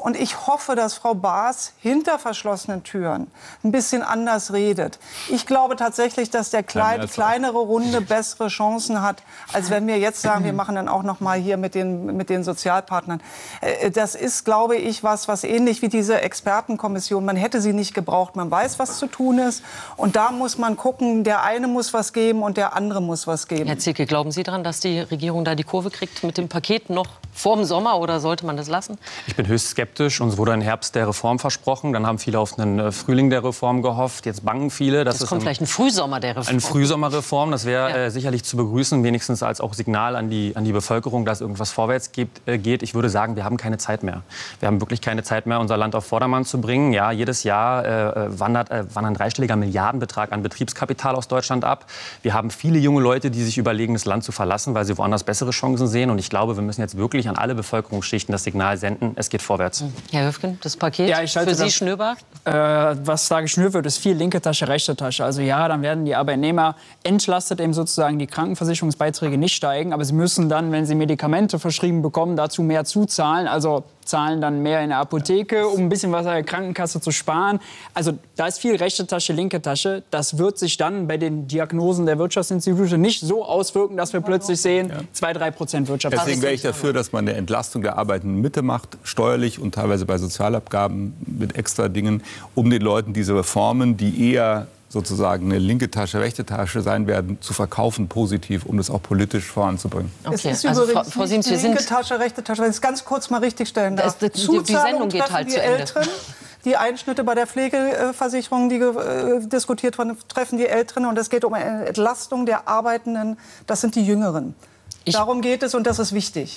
Und ich hoffe, dass Frau Baas hinter verschlossenen Türen ein bisschen anders redet. Ich glaube tatsächlich, dass der klein, kleinere Runde bessere Chancen hat, als wenn wir jetzt sagen, wir machen dann auch noch mal hier mit den, mit den Sozialpartnern. Das ist, glaube ich, was, was ähnlich wie diese Expertenkommission. Man hätte sie nicht gebraucht. Man weiß, was zu tun ist. Und da muss man gucken, der eine muss was geben und der andere muss was geben. Herr Zielke, glauben Sie daran, dass die Regierung da die Kurve kriegt mit dem Paket noch vor dem Sommer, oder sollte man das lassen? Ich bin höchst skeptisch. Uns wurde ein Herbst der Reform versprochen. Dann haben viele auf einen Frühling der Reform gehofft. Jetzt bangen viele. Das kommt vielleicht ein Frühsommer der Reform. Ein Frühsommerreform. Das wäre ja. äh, sicherlich zu begrüßen, wenigstens als auch Signal an die, an die Bevölkerung, dass irgendwas vorwärts gibt, äh, geht. Ich würde sagen, wir haben keine Zeit mehr. Wir haben wirklich keine Zeit mehr, unser Land auf Vordermann zu bringen. Ja, jedes Jahr äh, wandert, äh, wandert ein dreistelliger Milliardenbetrag an Betriebskapital aus Deutschland ab. Wir haben viele junge Leute, die sich überlegen, das Land zu verlassen, weil sie woanders bessere Chancen sehen. Und ich glaube, wir müssen jetzt wirklich an alle Bevölkerungsschichten das Signal senden, es geht vorwärts. Herr Höfgen, das Paket ja, ich halte für Sie das, schnürbar? Äh, was da geschnürt wird, ist viel linke Tasche, rechte Tasche. Also ja, dann werden die Arbeitnehmer entlastet, eben sozusagen die Krankenversicherungsbeiträge nicht steigen. Aber sie müssen dann, wenn sie Medikamente verschrieben bekommen, dazu mehr zuzahlen. Also zahlen dann mehr in der Apotheke, um ein bisschen was an der Krankenkasse zu sparen. Also da ist viel rechte Tasche, linke Tasche. Das wird sich dann bei den Diagnosen der Wirtschaftsinstitute nicht so auswirken, dass wir plötzlich sehen, zwei, drei Prozent Wirtschaft. Deswegen wäre ich dafür, dass man eine Entlastung der arbeitenden Mitte macht, steuerlich und teilweise bei Sozialabgaben mit extra Dingen, um den Leuten diese Reformen, die eher sozusagen eine linke Tasche, rechte Tasche sein werden, zu verkaufen, positiv, um das auch politisch voranzubringen. Okay. Es ist also, übrigens Frau Siems, nicht linke Tasche, rechte Tasche, wenn ich es ganz kurz mal richtig stellen darf. Das, die, die Sendung geht halt zu Ende. Älteren, die Einschnitte bei der Pflegeversicherung, die äh, diskutiert wurden, treffen die Älteren. Und es geht um eine Entlastung der Arbeitenden. Das sind die Jüngeren. Ich Darum geht es und das ist wichtig.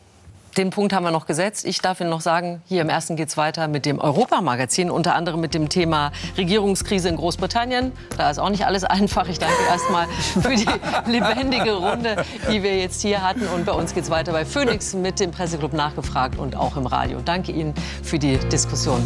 Den Punkt haben wir noch gesetzt. Ich darf Ihnen noch sagen, hier im Ersten geht es weiter mit dem Europa-Magazin, unter anderem mit dem Thema Regierungskrise in Großbritannien. Da ist auch nicht alles einfach. Ich danke erstmal für die lebendige Runde, die wir jetzt hier hatten. Und bei uns geht es weiter bei Phoenix mit dem Presseclub Nachgefragt und auch im Radio. Danke Ihnen für die Diskussion.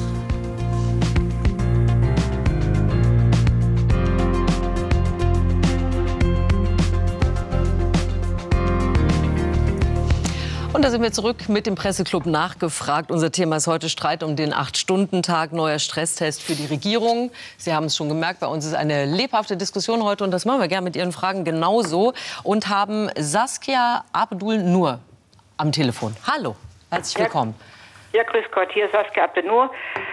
Und da sind wir zurück mit dem Presseclub Nachgefragt. Unser Thema ist heute Streit um den acht-Stunden-Tag, neuer Stresstest für die Regierung. Sie haben es schon gemerkt, bei uns ist eine lebhafte Diskussion heute und das machen wir gerne mit Ihren Fragen genauso. Und haben Saskia Abdul Nur am Telefon. Hallo, herzlich willkommen. Ja, ja grüß Gott, hier ist Saskia Abdul Nur.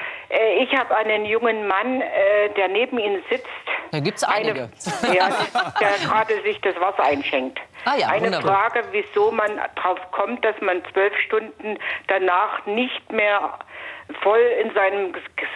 Äh, ich habe einen jungen Mann, äh, der neben Ihnen sitzt. Da gibt's einige. Eine, ja, der gerade sich das Wasser einschenkt. Ah ja, Eine wunderbar. Frage, wieso man darauf kommt, dass man zwölf Stunden danach nicht mehr voll in seinem,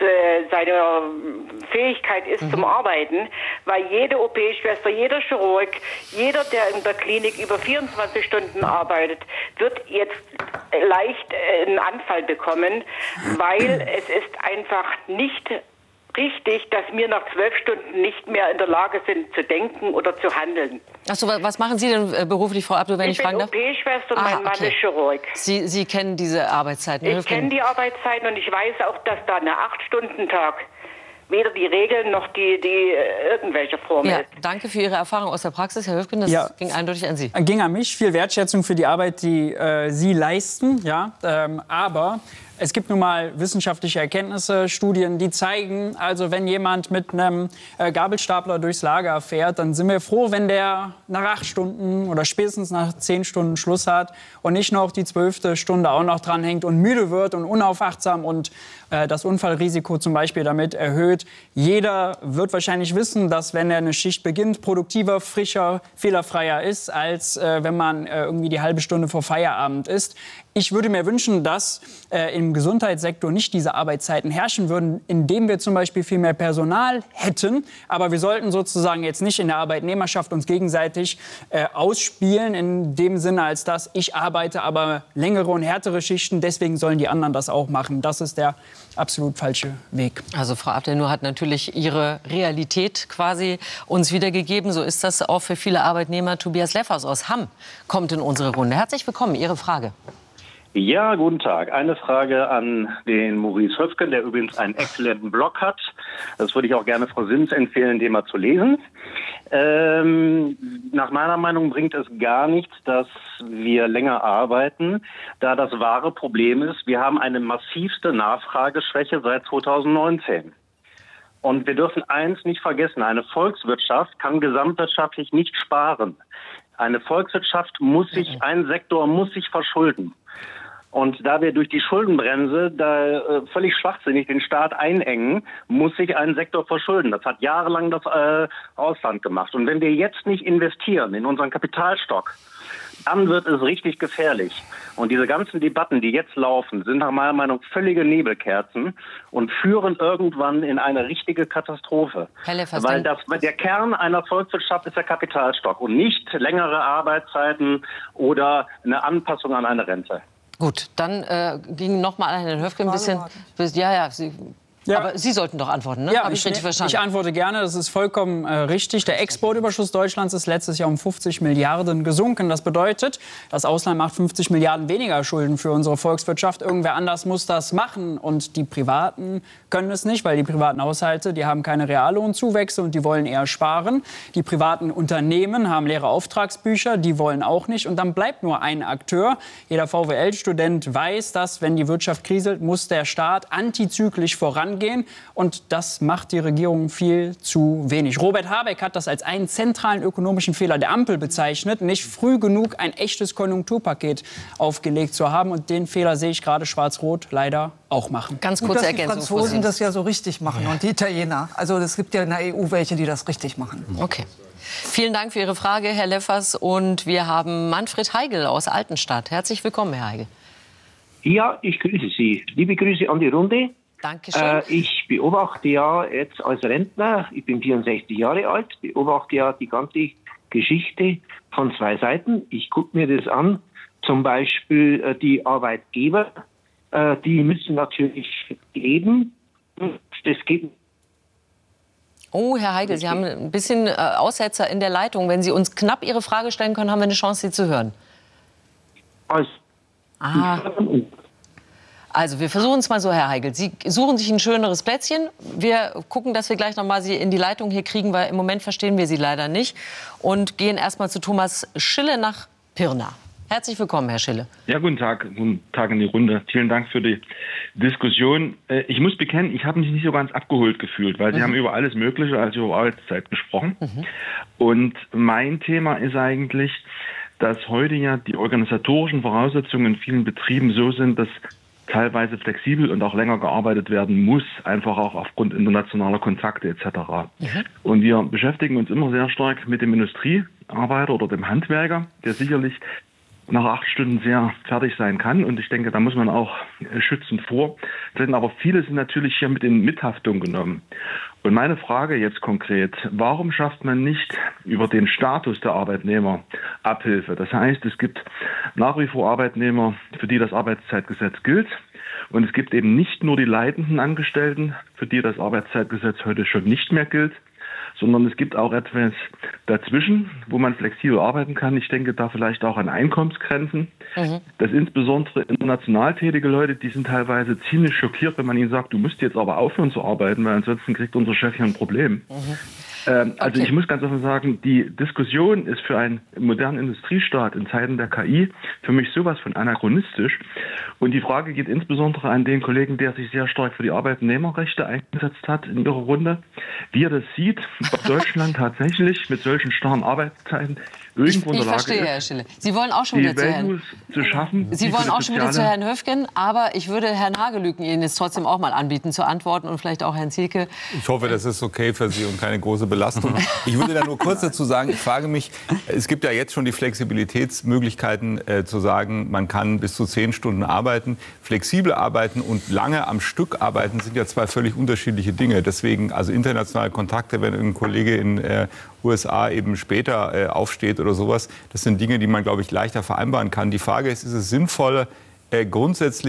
seiner Fähigkeit ist mhm. zum Arbeiten, weil jede O P-Schwester, jeder Chirurg, jeder, der in der Klinik über vierundzwanzig Stunden arbeitet, wird jetzt leicht einen Anfall bekommen, weil es ist einfach nicht richtig, dass wir nach zwölf Stunden nicht mehr in der Lage sind zu denken oder zu handeln. Ach so, was machen Sie denn beruflich, Frau Abdul, wenn ich, ich fragen darf? Ich bin O P-Schwester und mein Mann okay. ist Chirurg. Sie, Sie kennen diese Arbeitszeiten? Ich kenne die Arbeitszeiten und ich weiß auch, dass da eine acht-Stunden-Tag weder die Regeln noch die, die irgendwelche Form ja, ist. Danke für Ihre Erfahrung aus der Praxis, Herr Höfgen. Das ja, ging eindeutig an Sie. Ging an mich. Viel Wertschätzung für die Arbeit, die äh, Sie leisten. Ja, ähm, aber es gibt nun mal wissenschaftliche Erkenntnisse, Studien, die zeigen, also wenn jemand mit einem äh, Gabelstapler durchs Lager fährt, dann sind wir froh, wenn der nach acht Stunden oder spätestens nach zehn Stunden Schluss hat und nicht noch die zwölfte Stunde auch noch dranhängt und müde wird und unaufachtsam und äh, das Unfallrisiko zum Beispiel damit erhöht. Jeder wird wahrscheinlich wissen, dass wenn er eine Schicht beginnt, produktiver, frischer, fehlerfreier ist, als äh, wenn man äh, irgendwie die halbe Stunde vor Feierabend ist. Ich würde mir wünschen, dass äh, im Gesundheitssektor nicht diese Arbeitszeiten herrschen würden, indem wir zum Beispiel viel mehr Personal hätten. Aber wir sollten sozusagen jetzt nicht in der Arbeitnehmerschaft uns gegenseitig äh, ausspielen, in dem Sinne, als dass ich arbeite, aber längere und härtere Schichten, deswegen sollen die anderen das auch machen. Das ist der absolut falsche Weg. Also Frau Abdul Nur hat natürlich ihre Realität quasi uns wiedergegeben. So ist das auch für viele Arbeitnehmer. Tobias Leffers aus Hamm kommt in unsere Runde. Herzlich willkommen, Ihre Frage. Ja, guten Tag. Eine Frage an den Maurice Höfgen, der übrigens einen exzellenten Blog hat. Das würde ich auch gerne Frau Sims empfehlen, den mal zu lesen. Ähm, nach meiner Meinung bringt es gar nichts, dass wir länger arbeiten, da das wahre Problem ist, wir haben eine massivste Nachfrageschwäche seit zweitausendneunzehn. Und wir dürfen eins nicht vergessen, eine Volkswirtschaft kann gesamtwirtschaftlich nicht sparen. Eine Volkswirtschaft muss sich, ein Sektor muss sich verschulden. Und da wir durch die Schuldenbremse da äh, völlig schwachsinnig den Staat einengen, muss sich ein Sektor verschulden. Das hat jahrelang das äh, Ausland gemacht. Und wenn wir jetzt nicht investieren in unseren Kapitalstock, dann wird es richtig gefährlich. Und diese ganzen Debatten, die jetzt laufen, sind nach meiner Meinung völlige Nebelkerzen und führen irgendwann in eine richtige Katastrophe. Weil das, der Kern einer Volkswirtschaft ist der Kapitalstock und nicht längere Arbeitszeiten oder eine Anpassung an eine Rente. Gut, dann äh, ging noch mal an Herrn Höfgen ein bisschen. Ja, ja, Sie, ja. Aber Sie sollten doch antworten, ne? Ja, Habe ich, ich richtig verstanden? Ich antworte gerne. Das ist vollkommen äh, richtig. Der Exportüberschuss Deutschlands ist letztes Jahr um fünfzig Milliarden gesunken. Das bedeutet, das Ausland macht fünfzig Milliarden weniger Schulden für unsere Volkswirtschaft. Irgendwer anders muss das machen. Und die Privaten können es nicht, weil die privaten Haushalte, die haben keine Reallohnzuwächse und die wollen eher sparen. Die privaten Unternehmen haben leere Auftragsbücher, die wollen auch nicht. Und dann bleibt nur ein Akteur. Jeder V W L-Student weiß, dass, wenn die Wirtschaft kriselt, muss der Staat antizyklisch vorangehen. Und das macht die Regierung viel zu wenig. Robert Habeck hat das als einen zentralen ökonomischen Fehler der Ampel bezeichnet, nicht früh genug ein echtes Konjunkturpaket aufgelegt zu haben. Und den Fehler sehe ich gerade Schwarz-Rot leider auch machen. Ganz kurze Ergänzung. Dass die Franzosen das ja so richtig machen ja. und die Italiener. Also es gibt ja in der E U welche, die das richtig machen. Okay. Vielen Dank für Ihre Frage, Herr Leffers. Und wir haben Manfred Heigl aus Altenstadt. Herzlich willkommen, Herr Heigl. Ja, ich grüße Sie. Liebe Grüße an die Runde. Dankeschön. Äh, ich beobachte ja jetzt als Rentner, ich bin vierundsechzig Jahre alt, beobachte ja die ganze Geschichte von zwei Seiten. Ich gucke mir das an, zum Beispiel äh, die Arbeitgeber, äh, die müssen natürlich leben. Das geht. Oh, Herr Heigl, Sie haben ein bisschen äh, Aussetzer in der Leitung. Wenn Sie uns knapp Ihre Frage stellen können, haben wir eine Chance, Sie zu hören. Also, ah. Also wir versuchen es mal so, Herr Heigl. Sie suchen sich ein schöneres Plätzchen. Wir gucken, dass wir gleich noch mal Sie in die Leitung hier kriegen, weil im Moment verstehen wir Sie leider nicht. Und gehen erst mal zu Thomas Schille nach Pirna. Herzlich willkommen, Herr Schille. Ja, guten Tag. Guten Tag in die Runde. Vielen Dank für die Diskussion. Ich muss bekennen, ich habe mich nicht so ganz abgeholt gefühlt, weil Sie mhm. haben über alles Mögliche, also über Arbeitszeit gesprochen. Mhm. Und mein Thema ist eigentlich, dass heute ja die organisatorischen Voraussetzungen in vielen Betrieben so sind, dass teilweise flexibel und auch länger gearbeitet werden muss, einfach auch aufgrund internationaler Kontakte et cetera. Mhm. Und wir beschäftigen uns immer sehr stark mit dem Industriearbeiter oder dem Handwerker, der sicherlich nach acht Stunden sehr fertig sein kann. Und ich denke, da muss man auch schützend vortreten. Aber viele sind natürlich hier mit in Mithaftung genommen. Und meine Frage jetzt konkret, warum schafft man nicht über den Status der Arbeitnehmer Abhilfe? Das heißt, es gibt nach wie vor Arbeitnehmer, für die das Arbeitszeitgesetz gilt. Und es gibt eben nicht nur die leitenden Angestellten, für die das Arbeitszeitgesetz heute schon nicht mehr gilt, sondern es gibt auch etwas dazwischen, wo man flexibel arbeiten kann. Ich denke da vielleicht auch an Einkommensgrenzen. Mhm. Dass insbesondere international tätige Leute, die sind teilweise ziemlich schockiert, wenn man ihnen sagt, du musst jetzt aber aufhören zu arbeiten, weil ansonsten kriegt unser Chef hier ein Problem. Mhm. Ähm, also okay. Ich muss ganz offen sagen, die Diskussion ist für einen modernen Industriestaat in Zeiten der K I für mich sowas von anachronistisch. Und die Frage geht insbesondere an den Kollegen, der sich sehr stark für die Arbeitnehmerrechte eingesetzt hat in ihrer Runde, wie er das sieht, ob Deutschland tatsächlich mit solchen starren Arbeitszeiten irgendwo in der Lage verstehe, ist, Herr Schille. Sie wollen auch schon wieder zu Herrn, zu schaffen. Sie wollen auch schon wieder zu Herrn Höfgen, aber ich würde Herrn Hagelüken Ihnen jetzt trotzdem auch mal anbieten zu antworten und vielleicht auch Herrn Zielke. Ich hoffe, das ist okay für Sie und keine große Belastung. Ich würde da nur kurz dazu sagen, ich frage mich, es gibt ja jetzt schon die Flexibilitätsmöglichkeiten äh, zu sagen, man kann bis zu zehn Stunden arbeiten. Flexibel arbeiten und lange am Stück arbeiten sind ja zwei völlig unterschiedliche Dinge. Deswegen, also internationale Kontakte, wenn ein Kollege in äh, U S A eben später äh, aufsteht oder sowas, das sind Dinge, die man, glaube ich, leichter vereinbaren kann. Die Frage ist, ist es sinnvoll, äh, grundsätzlich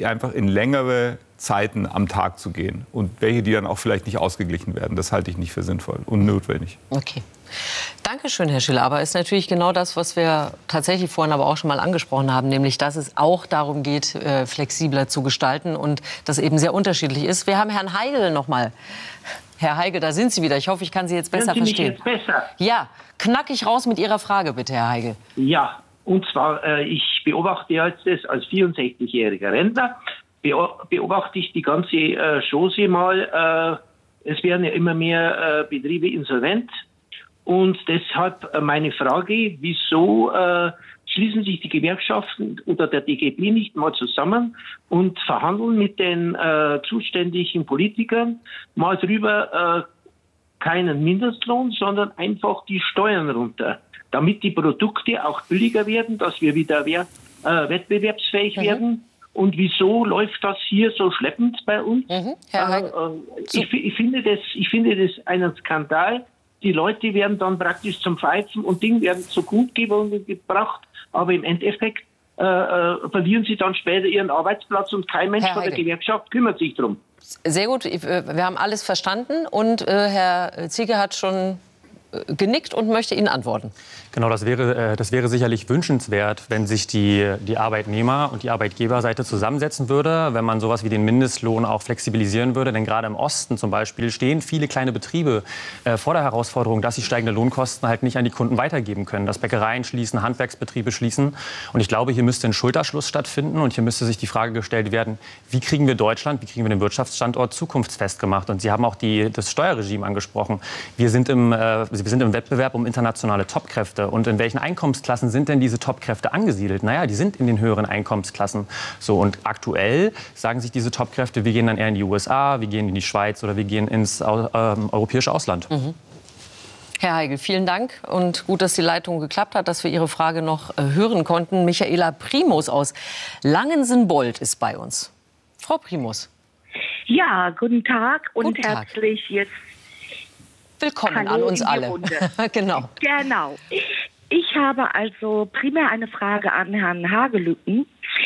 einfach in längere Zeiten am Tag zu gehen. Und welche, die dann auch vielleicht nicht ausgeglichen werden. Das halte ich nicht für sinnvoll und notwendig. Okay. Dankeschön, Herr Schiller. Aber es ist natürlich genau das, was wir tatsächlich vorhin aber auch schon mal angesprochen haben, nämlich, dass es auch darum geht, äh, flexibler zu gestalten und das eben sehr unterschiedlich ist. Wir haben Herrn Heigl noch mal. Herr Heigl, da sind Sie wieder. Ich hoffe, ich kann Sie jetzt besser Hören Sie verstehen. mich jetzt besser? Ja, knackig raus mit Ihrer Frage, bitte, Herr Heigl. Ja, und zwar, äh, ich beobachte jetzt als vierundsechzigjähriger Rentner, beobachte ich die ganze äh, Chose mal. Äh, es werden ja immer mehr äh, Betriebe insolvent. Und deshalb meine Frage, wieso äh, schließen sich die Gewerkschaften oder der D G B nicht mal zusammen und verhandeln mit den äh, zuständigen Politikern mal drüber, äh, keinen Mindestlohn, sondern einfach die Steuern runter, damit die Produkte auch billiger werden, dass wir wieder wer, äh, wettbewerbsfähig mhm. werden. Und wieso läuft das hier so schleppend bei uns? Mhm. Herr äh, äh, ich, ich, finde das, ich finde das einen Skandal. Die Leute werden dann praktisch zum Pfeifen und Ding werden zur Kundgebung gebracht, aber im Endeffekt äh, äh, verlieren sie dann später ihren Arbeitsplatz und kein Mensch von der Gewerkschaft kümmert sich drum. Sehr gut, wir haben alles verstanden und äh, Herr Ziege hat schon genickt und möchte Ihnen antworten. Genau, das wäre, das wäre sicherlich wünschenswert, wenn sich die, die Arbeitnehmer- und die Arbeitgeberseite zusammensetzen würde, wenn man sowas wie den Mindestlohn auch flexibilisieren würde. Denn gerade im Osten zum Beispiel stehen viele kleine Betriebe äh, vor der Herausforderung, dass sie steigende Lohnkosten halt nicht an die Kunden weitergeben können. Dass Bäckereien schließen, Handwerksbetriebe schließen. Und ich glaube, hier müsste ein Schulterschluss stattfinden und hier müsste sich die Frage gestellt werden, wie kriegen wir Deutschland, wie kriegen wir den Wirtschaftsstandort zukunftsfest gemacht? Und Sie haben auch die, das Steuerregime angesprochen. Wir sind im äh, Wir sind im Wettbewerb um internationale Topkräfte. Und in welchen Einkommensklassen sind denn diese Topkräfte angesiedelt? Naja, die sind in den höheren Einkommensklassen. So, und aktuell sagen sich diese Topkräfte, wir gehen dann eher in die U S A, wir gehen in die Schweiz oder wir gehen ins äh, europäische Ausland. Mhm. Herr Heigl, vielen Dank und gut, dass die Leitung geklappt hat, dass wir Ihre Frage noch äh, hören konnten. Michaela Primus aus Langensenbold ist bei uns. Frau Primus. Ja, guten Tag und guten Tag. herzlich jetzt willkommen Hallo an uns alle. Genau. Genau. Ich habe also primär eine Frage an Herrn Hagelücken,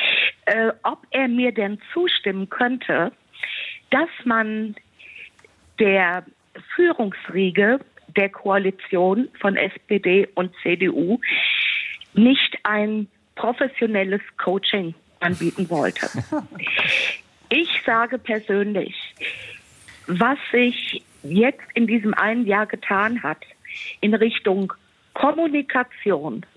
äh, ob er mir denn zustimmen könnte, dass man der Führungsriege der Koalition von S P D und C D U nicht ein professionelles Coaching anbieten wollte. Ich sage persönlich, was sich jetzt in diesem einen Jahr getan hat in Richtung Kommunikation,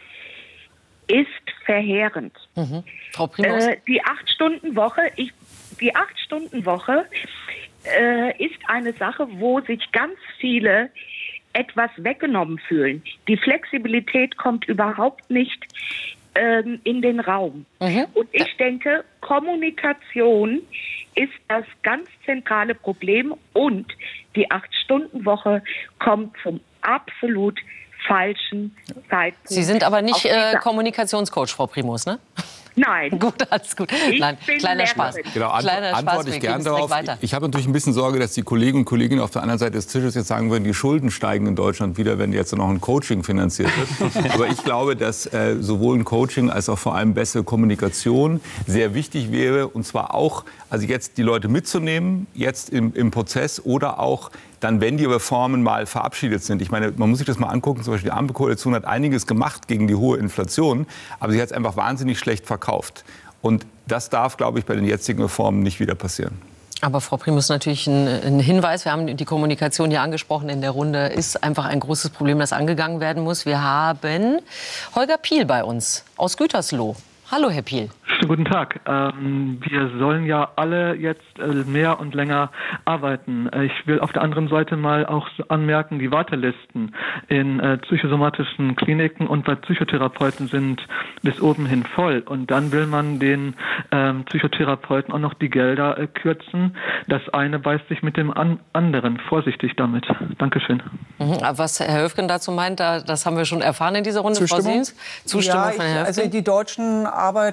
ist verheerend. Mhm. Frau Primus? Äh, die Acht-Stunden-Woche, ich, die Acht-Stunden-Woche äh, ist eine Sache, wo sich ganz viele etwas weggenommen fühlen. Die Flexibilität kommt überhaupt nicht ähm, in den Raum. Mhm. Und ich denke, Kommunikation ist das ganz zentrale Problem und die Acht-Stunden-Woche kommt zum absolut falschen Zeitpunkt. Sie sind aber nicht äh, Kommunikationscoach, Frau Primus, ne? Nein. Gut, alles gut. Nein, kleiner Spaß. Genau, ant kleiner antworte Spaß, ich gern darauf. Ich, ich habe natürlich ein bisschen Sorge, dass die Kolleginnen und Kollegen auf der anderen Seite des Tisches jetzt sagen würden, die Schulden steigen in Deutschland wieder, wenn jetzt noch ein Coaching finanziert wird. Aber ich glaube, dass äh, sowohl ein Coaching als auch vor allem bessere Kommunikation sehr wichtig wäre. Und zwar auch, also jetzt die Leute mitzunehmen, jetzt im, im Prozess oder auch dann, wenn die Reformen mal verabschiedet sind. Ich meine, man muss sich das mal angucken. Zum Beispiel die Ampelkoalition hat einiges gemacht gegen die hohe Inflation, aber sie hat es einfach wahnsinnig schlecht verkauft. Und das darf, glaube ich, bei den jetzigen Reformen nicht wieder passieren. Aber Frau Primus, natürlich ein, ein Hinweis. Wir haben die Kommunikation hier angesprochen in der Runde. Ist einfach ein großes Problem, das angegangen werden muss. Wir haben Holger Piel bei uns aus Gütersloh. Hallo, Herr Piel. Guten Tag. Ähm, wir sollen ja alle jetzt äh, mehr und länger arbeiten. Ich will auf der anderen Seite mal auch anmerken, die Wartelisten in äh, psychosomatischen Kliniken und bei Psychotherapeuten sind bis oben hin voll. Und dann will man den ähm, Psychotherapeuten auch noch die Gelder äh, kürzen. Das eine beißt sich mit dem an anderen. Vorsichtig damit. Dankeschön. Mhm. Was Herr Höfgen dazu meint, das haben wir schon erfahren in dieser Runde. Zustimmung? Frau Siemens? Zustimmung ja, von Herrn ich, Höfgen? also die Deutschen arbeiten jetzt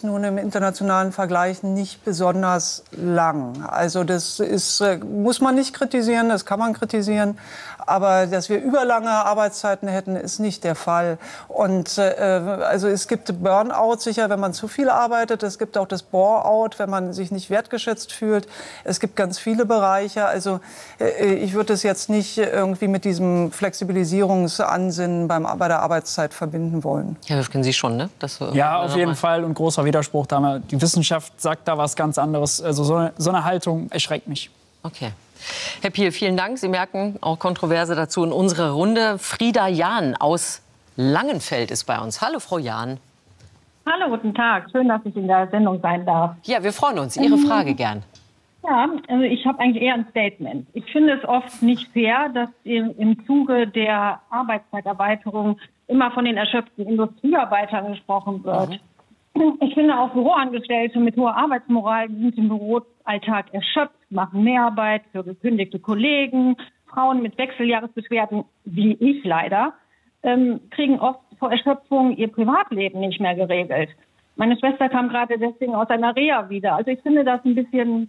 nun im internationalen Vergleich nicht besonders lang. Also das ist, muss man nicht kritisieren, das kann man kritisieren. Aber dass wir überlange Arbeitszeiten hätten, ist nicht der Fall. Und äh, also es gibt Burnout sicher, wenn man zu viel arbeitet. Es gibt auch das Bore-out, wenn man sich nicht wertgeschätzt fühlt. Es gibt ganz viele Bereiche. Also äh, ich würde es jetzt nicht irgendwie mit diesem Flexibilisierungsansinnen beim, bei der Arbeitszeit verbinden wollen. Herr Höfgen, Sie schon, ne? Das, äh, ja, auf jeden Fall. Und großer Widerspruch. Da die Wissenschaft sagt da was ganz anderes. Also so eine, so eine Haltung erschreckt mich. Okay. Herr Piel, vielen Dank. Sie merken auch Kontroverse dazu in unserer Runde. Frieda Jahn aus Langenfeld ist bei uns. Hallo, Frau Jahn. Hallo, guten Tag. Schön, dass ich in der Sendung sein darf. Ja, wir freuen uns. Ihre Frage gern. Ja, also ich habe eigentlich eher ein Statement. Ich finde es oft nicht fair, dass im Zuge der Arbeitszeiterweiterung immer von den erschöpften Industriearbeitern gesprochen wird. Mhm. Ich finde auch Büroangestellte mit hoher Arbeitsmoral sind im Büroalltag erschöpft, machen Mehrarbeit für gekündigte Kollegen. Frauen mit Wechseljahresbeschwerden, wie ich leider, ähm, kriegen oft vor Erschöpfung ihr Privatleben nicht mehr geregelt. Meine Schwester kam gerade deswegen aus einer Reha wieder. Also ich finde das ein bisschen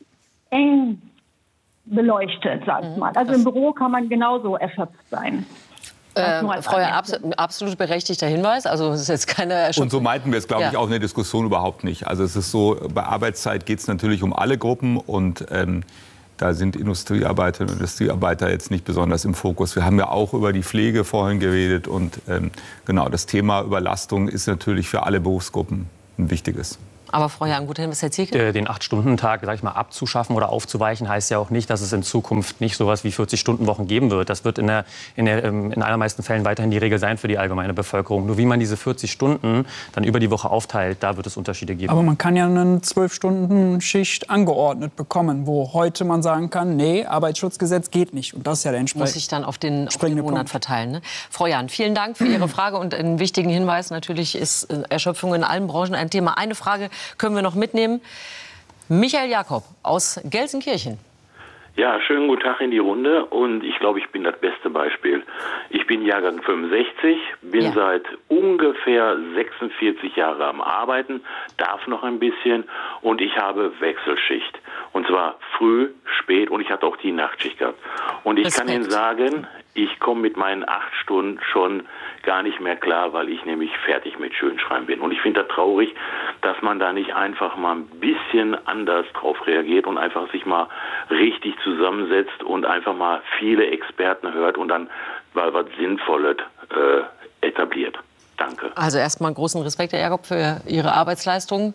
eng beleuchtet, sag ich mal. Also im Büro kann man genauso erschöpft sein. Äh, Frau Jahn, abs absolut berechtigter Hinweis. Also es ist jetzt keine Erschöpfung. Und so meinten wir es, glaube ja. ich, auch in der Diskussion überhaupt nicht. Also es ist so, bei Arbeitszeit geht es natürlich um alle Gruppen und ähm, da sind Industriearbeiterinnen und Industriearbeiter jetzt nicht besonders im Fokus. Wir haben ja auch über die Pflege vorhin geredet und ähm, genau, das Thema Überlastung ist natürlich für alle Berufsgruppen ein wichtiges. Aber Frau Jahn, gut, Herr Zielke? Den acht-Stunden-Tag, sag ich mal, abzuschaffen oder aufzuweichen, heißt ja auch nicht, dass es in Zukunft nicht sowas wie vierzig-Stunden-Wochen geben wird. Das wird in, der, in, der, in allermeisten Fällen weiterhin die Regel sein für die allgemeine Bevölkerung. Nur wie man diese vierzig Stunden dann über die Woche aufteilt, da wird es Unterschiede geben. Aber man kann ja eine zwölf-Stunden-Schicht angeordnet bekommen, wo heute man sagen kann, nee, Arbeitsschutzgesetz geht nicht. Und das ist ja der entsprechende Muss sich dann auf den, auf den Monat Punkt. verteilen. Ne? Frau Jahn, vielen Dank für Ihre Frage und einen wichtigen Hinweis. Natürlich ist Erschöpfung in allen Branchen ein Thema. Eine Frage können wir noch mitnehmen. Michael Jakob aus Gelsenkirchen. Ja, schönen guten Tag in die Runde und ich glaube, ich bin das beste Beispiel. Ich bin Jahrgang fünfundsechzig, bin ja. seit ungefähr sechsundvierzig Jahren am Arbeiten, darf noch ein bisschen und ich habe Wechselschicht. Und zwar früh, spät und ich hatte auch die Nachtschicht gehabt. Und ich Respekt. kann Ihnen sagen, ich komme mit meinen acht Stunden schon gar nicht mehr klar, weil ich nämlich fertig mit Schönschreiben bin. Und ich finde das traurig, dass man da nicht einfach mal ein bisschen anders drauf reagiert und einfach sich mal richtig zusammensetzt und einfach mal viele Experten hört und dann mal was Sinnvolles äh, etabliert. Danke. Also erstmal großen Respekt, Herr Jakob, für Ihre Arbeitsleistung.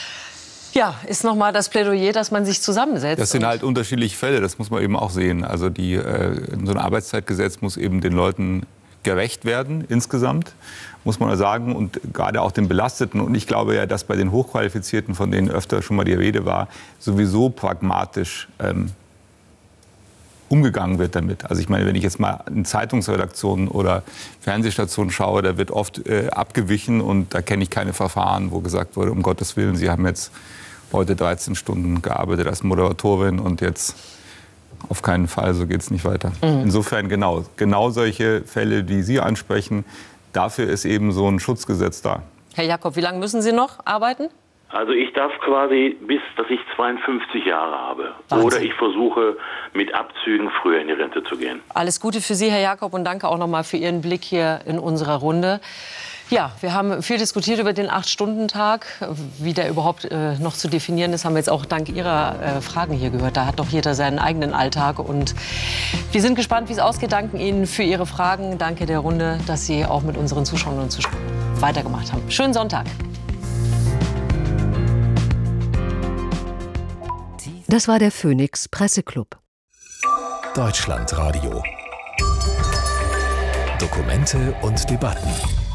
Ja, ist noch mal das Plädoyer, dass man sich zusammensetzt. Das sind halt unterschiedliche Fälle, das muss man eben auch sehen. Also die, äh, so ein Arbeitszeitgesetz muss eben den Leuten gerecht werden, insgesamt, muss man sagen, und gerade auch den Belasteten. Und ich glaube ja, dass bei den Hochqualifizierten, von denen öfter schon mal die Rede war, sowieso pragmatisch ähm, umgegangen wird damit. Also ich meine, wenn ich jetzt mal in Zeitungsredaktionen oder Fernsehstationen schaue, da wird oft äh, abgewichen und da kenne ich keine Verfahren, wo gesagt wurde, um Gottes Willen, Sie haben jetzt heute dreizehn Stunden gearbeitet als Moderatorin und jetzt auf keinen Fall, so geht es nicht weiter. Mhm. Insofern genau, genau solche Fälle, die Sie ansprechen, dafür ist eben so ein Schutzgesetz da. Herr Jakob, wie lange müssen Sie noch arbeiten? Also ich darf quasi bis, dass ich zweiundfünfzig Jahre habe. Wahnsinn. Oder ich versuche mit Abzügen früher in die Rente zu gehen. Alles Gute für Sie, Herr Jakob, und danke auch noch mal für Ihren Blick hier in unserer Runde. Ja, wir haben viel diskutiert über den acht-Stunden-Tag. Wie der überhaupt äh, noch zu definieren ist, haben wir jetzt auch dank Ihrer äh, Fragen hier gehört. Da hat doch jeder seinen eigenen Alltag. Und wir sind gespannt, wie es ausgeht. Danken Ihnen für Ihre Fragen. Danke der Runde, dass Sie auch mit unseren Zuschauern und Zuschauern weitergemacht haben. Schönen Sonntag. Das war der Phoenix Presseclub. Deutschlandradio. Dokumente und Debatten.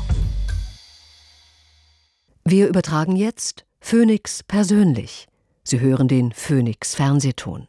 Wir übertragen jetzt Phoenix persönlich. Sie hören den Phoenix Fernsehton.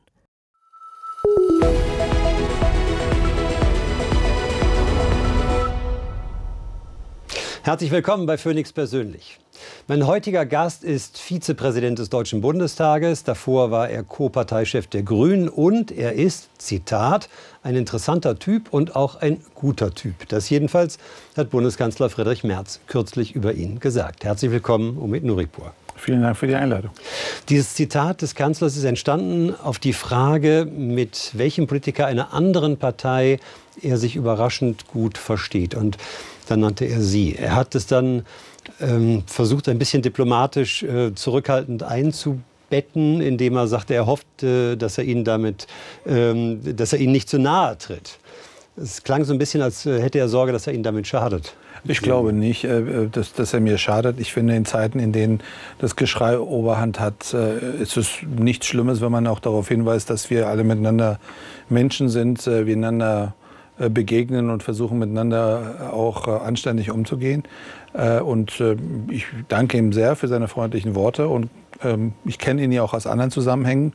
Herzlich willkommen bei Phoenix persönlich. Mein heutiger Gast ist Vizepräsident des Deutschen Bundestages. Davor war er Co-Parteichef der Grünen und er ist, Zitat, ein interessanter Typ und auch ein guter Typ. Das jedenfalls hat Bundeskanzler Friedrich Merz kürzlich über ihn gesagt. Herzlich willkommen, Omid Nuripur. Vielen Dank für die Einladung. Dieses Zitat des Kanzlers ist entstanden auf die Frage, mit welchem Politiker einer anderen Partei er sich überraschend gut versteht. Und dann nannte er Sie. Er hat es dann ähm, versucht, ein bisschen diplomatisch äh, zurückhaltend einzubetten, indem er sagte, er hofft, äh, dass er Ihnen damit, ähm, dass er Ihnen nicht zu nahe tritt. Es klang so ein bisschen, als hätte er Sorge, dass er Ihnen damit schadet. Ich glaube nicht, dass, dass er mir schadet. Ich finde, in Zeiten, in denen das Geschrei Oberhand hat, ist es nichts Schlimmes, wenn man auch darauf hinweist, dass wir alle miteinander Menschen sind, wir einander begegnen und versuchen, miteinander auch anständig umzugehen. Und ich danke ihm sehr für seine freundlichen Worte. Und ich kenne ihn ja auch aus anderen Zusammenhängen,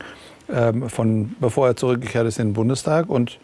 von bevor er zurückgekehrt ist in den Bundestag. Und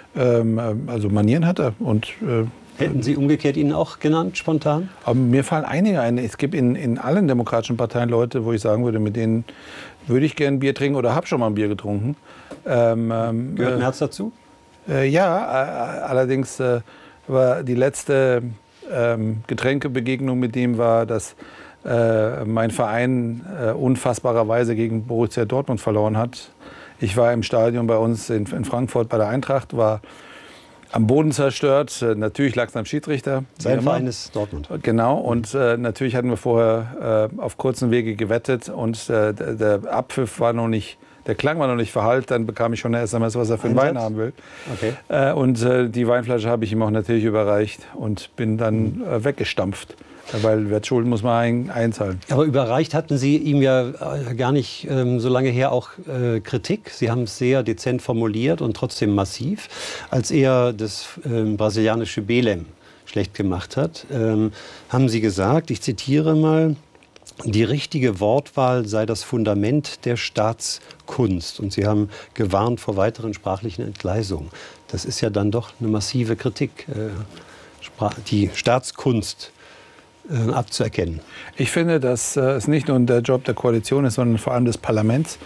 also Manieren hat er. Und hätten Sie umgekehrt ihn auch genannt, spontan? Aber mir fallen einige ein. Es gibt in, in allen demokratischen Parteien Leute, wo ich sagen würde, mit denen würde ich gerne ein Bier trinken oder habe schon mal ein Bier getrunken. Ähm, ähm, Gehört Merz dazu? Äh, ja, äh, allerdings äh, war die letzte äh, Getränkebegegnung mit ihm war, dass äh, mein Verein äh, unfassbarerweise gegen Borussia Dortmund verloren hat. Ich war im Stadion bei uns in, in Frankfurt bei der Eintracht, war am Boden zerstört. Natürlich lag es am Schiedsrichter. Sein Verein ist Dortmund. Genau. Und äh, natürlich hatten wir vorher äh, auf kurzen Wege gewettet. Und äh, der, der Abpfiff war noch nicht, der Klang war noch nicht verhallt. Dann bekam ich schon eine S M S, was er für einen Wein haben will. Okay. Äh, und äh, die Weinflasche habe ich ihm auch natürlich überreicht und bin dann äh, weggestampft. Weil Wertschulden muss man ein, einzahlen. Aber überreicht hatten Sie ihm ja gar nicht ähm, so lange her auch äh, Kritik. Sie haben es sehr dezent formuliert und trotzdem massiv. Als er das ähm, brasilianische Belém schlecht gemacht hat, ähm, haben Sie gesagt, ich zitiere mal, die richtige Wortwahl sei das Fundament der Staatskunst. Und Sie haben gewarnt vor weiteren sprachlichen Entgleisungen. Das ist ja dann doch eine massive Kritik, äh, die Staatskunst abzuerkennen. Ich finde, dass äh, es nicht nur der Job der Koalition ist, sondern vor allem des Parlaments,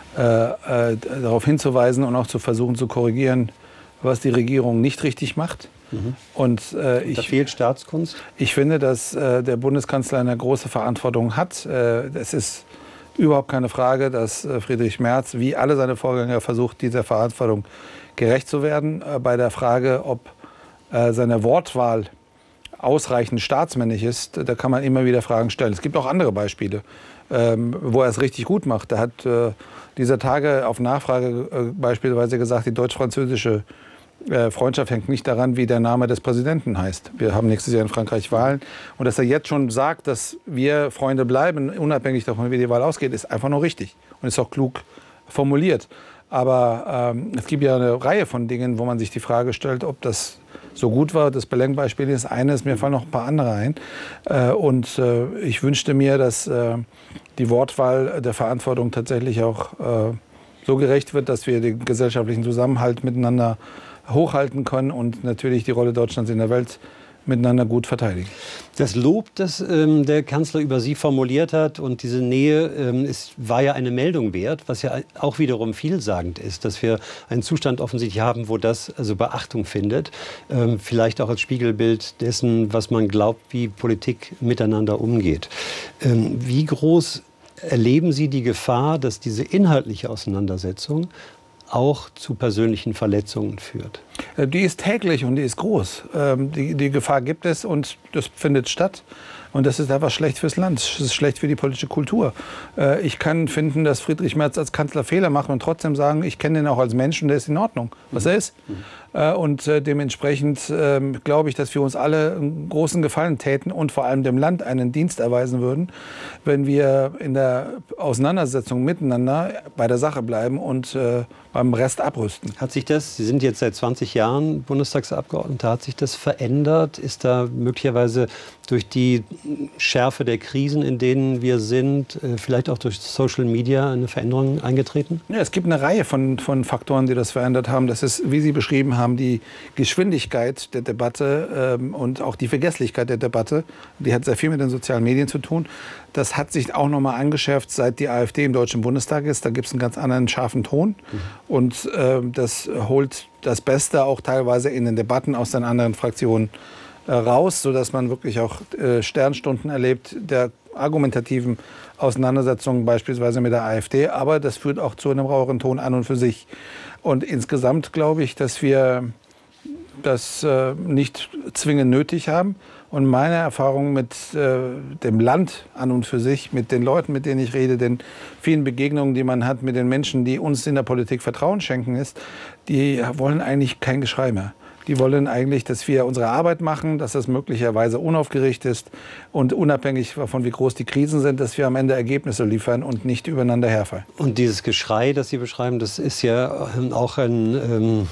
äh, äh, darauf hinzuweisen und auch zu versuchen zu korrigieren, was die Regierung nicht richtig macht. Mhm. Und, äh, ich, da fehlt Staatskunst? Ich finde, dass äh, der Bundeskanzler eine große Verantwortung hat. Äh, es ist überhaupt keine Frage, dass äh, Friedrich Merz, wie alle seine Vorgänger, versucht, dieser Verantwortung gerecht zu werden. Äh, bei der Frage, ob äh, seine Wortwahl ausreichend staatsmännisch ist, da kann man immer wieder Fragen stellen. Es gibt auch andere Beispiele, ähm, wo er es richtig gut macht. Er hat äh, dieser Tage auf Nachfrage äh, beispielsweise gesagt, die deutsch-französische äh, Freundschaft hängt nicht daran, wie der Name des Präsidenten heißt. Wir haben nächstes Jahr in Frankreich Wahlen. Und dass er jetzt schon sagt, dass wir Freunde bleiben, unabhängig davon, wie die Wahl ausgeht, ist einfach nur richtig und ist auch klug formuliert. Aber ähm, es gibt ja eine Reihe von Dingen, wo man sich die Frage stellt, ob das so gut war. Das Belém-Beispiel ist eines, mir fallen noch ein paar andere ein. Äh, und äh, ich wünschte mir, dass äh, die Wortwahl der Verantwortung tatsächlich auch äh, so gerecht wird, dass wir den gesellschaftlichen Zusammenhalt miteinander hochhalten können und natürlich die Rolle Deutschlands in der Welt miteinander gut verteidigen. Das Lob, das ähm, der Kanzler über Sie formuliert hat und diese Nähe ähm, ist, war ja eine Meldung wert, was ja auch wiederum vielsagend ist, dass wir einen Zustand offensichtlich haben, wo das also Beachtung findet. Ähm, vielleicht auch als Spiegelbild dessen, was man glaubt, wie Politik miteinander umgeht. Ähm, wie groß erleben Sie die Gefahr, dass diese inhaltliche Auseinandersetzung auch zu persönlichen Verletzungen führt? Die ist täglich und die ist groß. Die, die Gefahr gibt es und das findet statt. Und das ist einfach schlecht fürs Land, das ist schlecht für die politische Kultur. Ich kann finden, dass Friedrich Merz als Kanzler Fehler macht und trotzdem sagen, ich kenne ihn auch als Menschen, der ist in Ordnung, was er ist. Und dementsprechend glaube ich, dass wir uns alle einen großen Gefallen täten und vor allem dem Land einen Dienst erweisen würden, wenn wir in der Auseinandersetzung miteinander bei der Sache bleiben und beim Rest abrüsten. Hat sich das, Sie sind jetzt seit zwanzig Jahren Bundestagsabgeordneter, hat sich das verändert? Ist da möglicherweise durch die Schärfe der Krisen, in denen wir sind, vielleicht auch durch Social Media eine Veränderung eingetreten? Ja, es gibt eine Reihe von, von Faktoren, die das verändert haben. Das ist, wie Sie beschrieben haben, die Geschwindigkeit der Debatte ähm, und auch die Vergesslichkeit der Debatte. Die hat sehr viel mit den sozialen Medien zu tun. Das hat sich auch noch mal angeschärft, seit die AfD im Deutschen Bundestag ist. Da gibt es einen ganz anderen scharfen Ton. Mhm. Und äh, das holt das Beste auch teilweise in den Debatten aus den anderen Fraktionen raus, sodass man wirklich auch äh, Sternstunden erlebt der argumentativen Auseinandersetzungen beispielsweise mit der AfD. Aber das führt auch zu einem raueren Ton an und für sich. Und insgesamt glaube ich, dass wir das äh, nicht zwingend nötig haben. Und meine Erfahrung mit äh, dem Land an und für sich, mit den Leuten, mit denen ich rede, den vielen Begegnungen, die man hat mit den Menschen, die uns in der Politik Vertrauen schenken, ist, die wollen eigentlich kein Geschrei mehr. Die wollen eigentlich, dass wir unsere Arbeit machen, dass das möglicherweise unaufgeregt ist und unabhängig davon, wie groß die Krisen sind, dass wir am Ende Ergebnisse liefern und nicht übereinander herfallen. Und dieses Geschrei, das Sie beschreiben, das ist ja auch ein... Ähm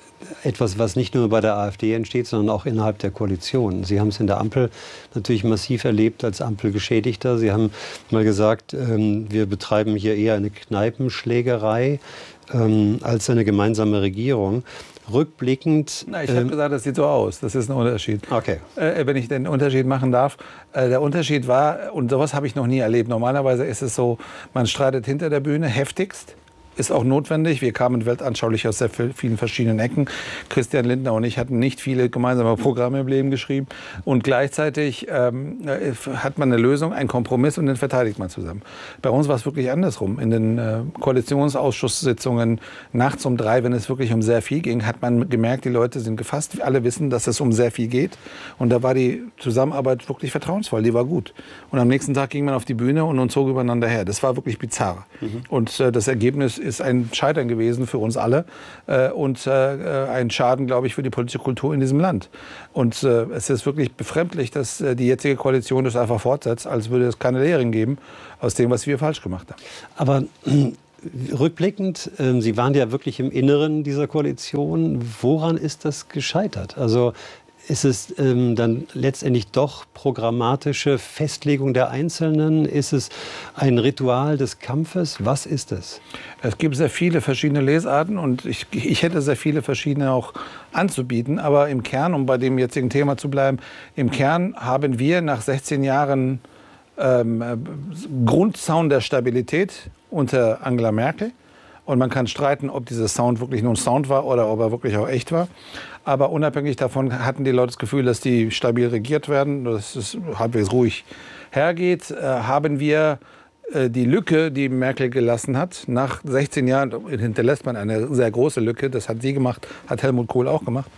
etwas, was nicht nur bei der AfD entsteht, sondern auch innerhalb der Koalition. Sie haben es in der Ampel natürlich massiv erlebt als Ampelgeschädigter. Sie haben mal gesagt, ähm, wir betreiben hier eher eine Kneipenschlägerei ähm, als eine gemeinsame Regierung. Rückblickend... Na, ich habe ähm, gesagt, das sieht so aus. Das ist ein Unterschied. Okay. Äh, wenn ich den Unterschied machen darf. Äh, der Unterschied war, und sowas habe ich noch nie erlebt, normalerweise ist es so, man streitet hinter der Bühne heftigst. Ist auch notwendig. Wir kamen weltanschaulich aus sehr vielen verschiedenen Ecken. Christian Lindner und ich hatten nicht viele gemeinsame Programme im Leben geschrieben. Und gleichzeitig ähm, hat man eine Lösung, einen Kompromiss und den verteidigt man zusammen. Bei uns war es wirklich andersrum. In den äh, Koalitionsausschusssitzungen nachts um drei, wenn es wirklich um sehr viel ging, hat man gemerkt, die Leute sind gefasst. Alle wissen, dass es um sehr viel geht. Und da war die Zusammenarbeit wirklich vertrauensvoll. Die war gut. Und am nächsten Tag ging man auf die Bühne und, und zog übereinander her. Das war wirklich bizarr. Mhm. Und äh, das Ergebnis ist ein Scheitern gewesen für uns alle äh, und äh, ein Schaden, glaube ich, für die politische Kultur in diesem Land. Und äh, es ist wirklich befremdlich, dass äh, die jetzige Koalition das einfach fortsetzt, als würde es keine Lehren geben aus dem, was wir falsch gemacht haben. Aber äh, rückblickend, äh, Sie waren ja wirklich im Inneren dieser Koalition. Woran ist das gescheitert? Also ist es ähm, dann letztendlich doch programmatische Festlegung der Einzelnen? Ist es ein Ritual des Kampfes? Was ist es? Es gibt sehr viele verschiedene Lesarten und ich, ich hätte sehr viele verschiedene auch anzubieten. Aber im Kern, um bei dem jetzigen Thema zu bleiben, im Kern haben wir nach sechzehn Jahren ähm, Grundzaun der Stabilität unter Angela Merkel. Und man kann streiten, ob dieser Sound wirklich nur ein Sound war oder ob er wirklich auch echt war. Aber unabhängig davon hatten die Leute das Gefühl, dass die stabil regiert werden, dass es halbwegs ruhig hergeht. Äh, haben wir äh, die Lücke, die Merkel gelassen hat, nach sechzehn Jahren hinterlässt man eine sehr große Lücke. Das hat sie gemacht, hat Helmut Kohl auch gemacht.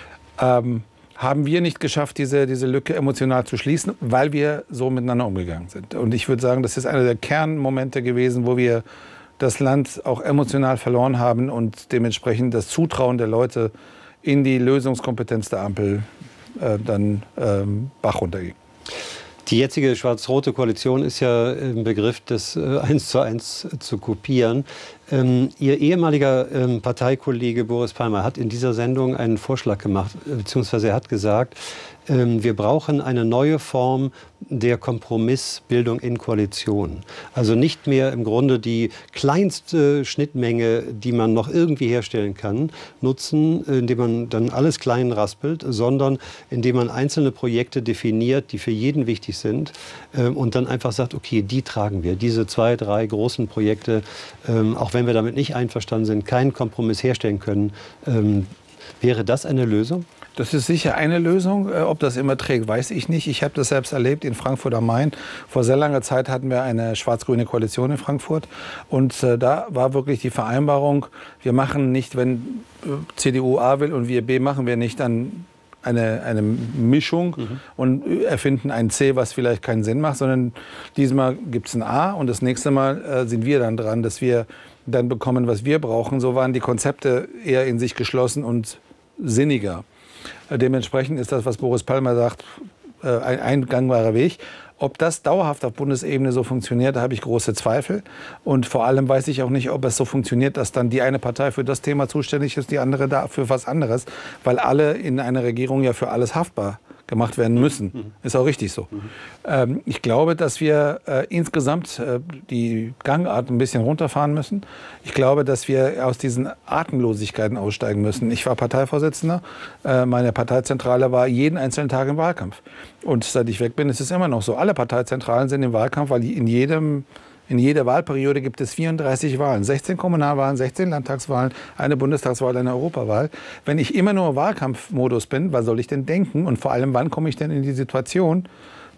Ähm, haben wir nicht geschafft, diese, diese Lücke emotional zu schließen, weil wir so miteinander umgegangen sind. Und ich würde sagen, das ist einer der Kernmomente gewesen, wo wir das Land auch emotional verloren haben und dementsprechend das Zutrauen der Leute in die Lösungskompetenz der Ampel äh, dann ähm, Bach runterging. Die jetzige schwarz-rote Koalition ist ja im Begriff, das äh, eins zu eins zu kopieren. Ähm, Ihr ehemaliger ähm, Parteikollege Boris Palmer hat in dieser Sendung einen Vorschlag gemacht, äh, beziehungsweise er hat gesagt, ähm, wir brauchen eine neue Form der Kompromissbildung in Koalition. Also nicht mehr im Grunde die kleinste Schnittmenge, die man noch irgendwie herstellen kann, nutzen, indem man dann alles klein raspelt, sondern indem man einzelne Projekte definiert, die für jeden wichtig sind ähm, und dann einfach sagt, okay, die tragen wir, diese zwei, drei großen Projekte, ähm, auch wenn wir damit nicht einverstanden sind, keinen Kompromiss herstellen können. Ähm, wäre das eine Lösung? Das ist sicher eine Lösung. Ob das immer trägt, weiß ich nicht. Ich habe das selbst erlebt in Frankfurt am Main. Vor sehr langer Zeit hatten wir eine schwarz-grüne Koalition in Frankfurt. Und äh, da war wirklich die Vereinbarung, wir machen nicht, wenn C D U A will und wir B, machen wir nicht dann eine, eine Mischung mhm. und erfinden ein C, was vielleicht keinen Sinn macht, sondern diesmal gibt es ein A und das nächste Mal äh, sind wir dann dran, dass wir dann bekommen, was wir brauchen. So waren die Konzepte eher in sich geschlossen und sinniger. Dementsprechend ist das, was Boris Palmer sagt, ein, ein gangbarer Weg. Ob das dauerhaft auf Bundesebene so funktioniert, da habe ich große Zweifel. Und vor allem weiß ich auch nicht, ob es so funktioniert, dass dann die eine Partei für das Thema zuständig ist, die andere da für was anderes. Weil alle in einer Regierung ja für alles haftbar gemacht werden müssen. Mhm. Ist auch richtig so. Mhm. Ähm, ich glaube, dass wir äh, insgesamt äh, die Gangart ein bisschen runterfahren müssen. Ich glaube, dass wir aus diesen Atemlosigkeiten aussteigen müssen. Ich war Parteivorsitzender. Äh, meine Parteizentrale war jeden einzelnen Tag im Wahlkampf. Und seit ich weg bin, ist es immer noch so. Alle Parteizentralen sind im Wahlkampf, weil in jedem In jeder Wahlperiode gibt es vierunddreißig Wahlen, sechzehn Kommunalwahlen, sechzehn Landtagswahlen, eine Bundestagswahl, eine Europawahl. Wenn ich immer nur im Wahlkampfmodus bin, was soll ich denn denken? Und vor allem, wann komme ich denn in die Situation,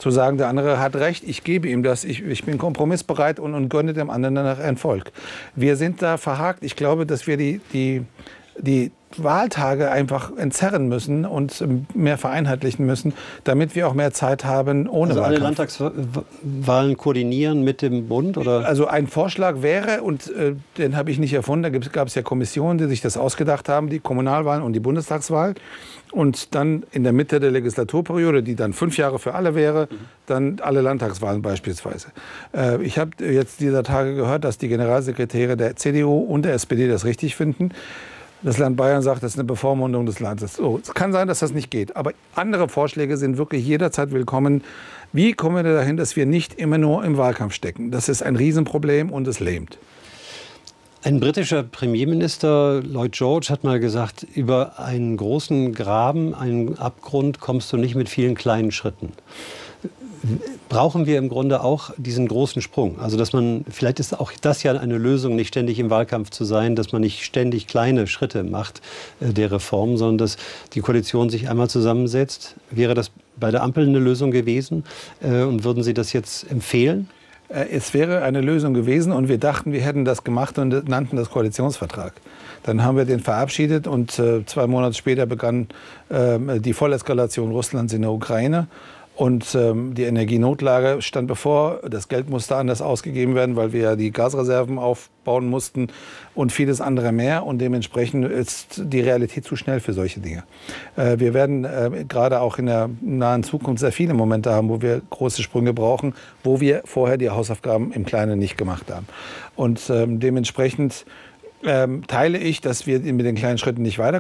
zu sagen, der andere hat recht, ich gebe ihm das, ich, ich bin kompromissbereit und, und gönne dem anderen danach Erfolg. Wir sind da verhakt. Ich glaube, dass wir die, die, die Wahltage einfach entzerren müssen und mehr vereinheitlichen müssen, damit wir auch mehr Zeit haben ohne also Wahlkampf. alle Landtagswahlen koordinieren mit dem Bund? Oder? Also ein Vorschlag wäre, und äh, den habe ich nicht erfunden, da gab es ja Kommissionen, die sich das ausgedacht haben, die Kommunalwahlen und die Bundestagswahl. Und dann in der Mitte der Legislaturperiode, die dann fünf Jahre für alle wäre, mhm. dann alle Landtagswahlen beispielsweise. Äh, ich habe jetzt dieser Tage gehört, dass die Generalsekretäre der C D U und der S P D das richtig finden. Das Land Bayern sagt, das ist eine Bevormundung des Landes. So, es kann sein, dass das nicht geht. Aber andere Vorschläge sind wirklich jederzeit willkommen. Wie kommen wir dahin, dass wir nicht immer nur im Wahlkampf stecken? Das ist ein Riesenproblem und es lähmt. Ein britischer Premierminister, Lloyd George, hat mal gesagt, über einen großen Graben, einen Abgrund kommst du nicht mit vielen kleinen Schritten. Brauchen wir im Grunde auch diesen großen Sprung? Also dass man, vielleicht ist auch das ja eine Lösung, nicht ständig im Wahlkampf zu sein, dass man nicht ständig kleine Schritte macht äh, der Reform, sondern dass die Koalition sich einmal zusammensetzt. Wäre das bei der Ampel eine Lösung gewesen? Äh, und würden Sie das jetzt empfehlen? Es wäre eine Lösung gewesen und wir dachten, wir hätten das gemacht und nannten das Koalitionsvertrag. Dann haben wir den verabschiedet und äh, zwei Monate später begann äh, die Volleskalation Russlands in der Ukraine. Und ähm, die Energienotlage stand bevor. Das Geld musste anders ausgegeben werden, weil wir ja die Gasreserven aufbauen mussten und vieles andere mehr. Und dementsprechend ist die Realität zu schnell für solche Dinge. Äh, wir werden äh, gerade auch in der nahen Zukunft sehr viele Momente haben, wo wir große Sprünge brauchen, wo wir vorher die Hausaufgaben im Kleinen nicht gemacht haben. Und ähm, dementsprechend ähm, teile ich, dass wir mit den kleinen Schritten nicht weiterkommen.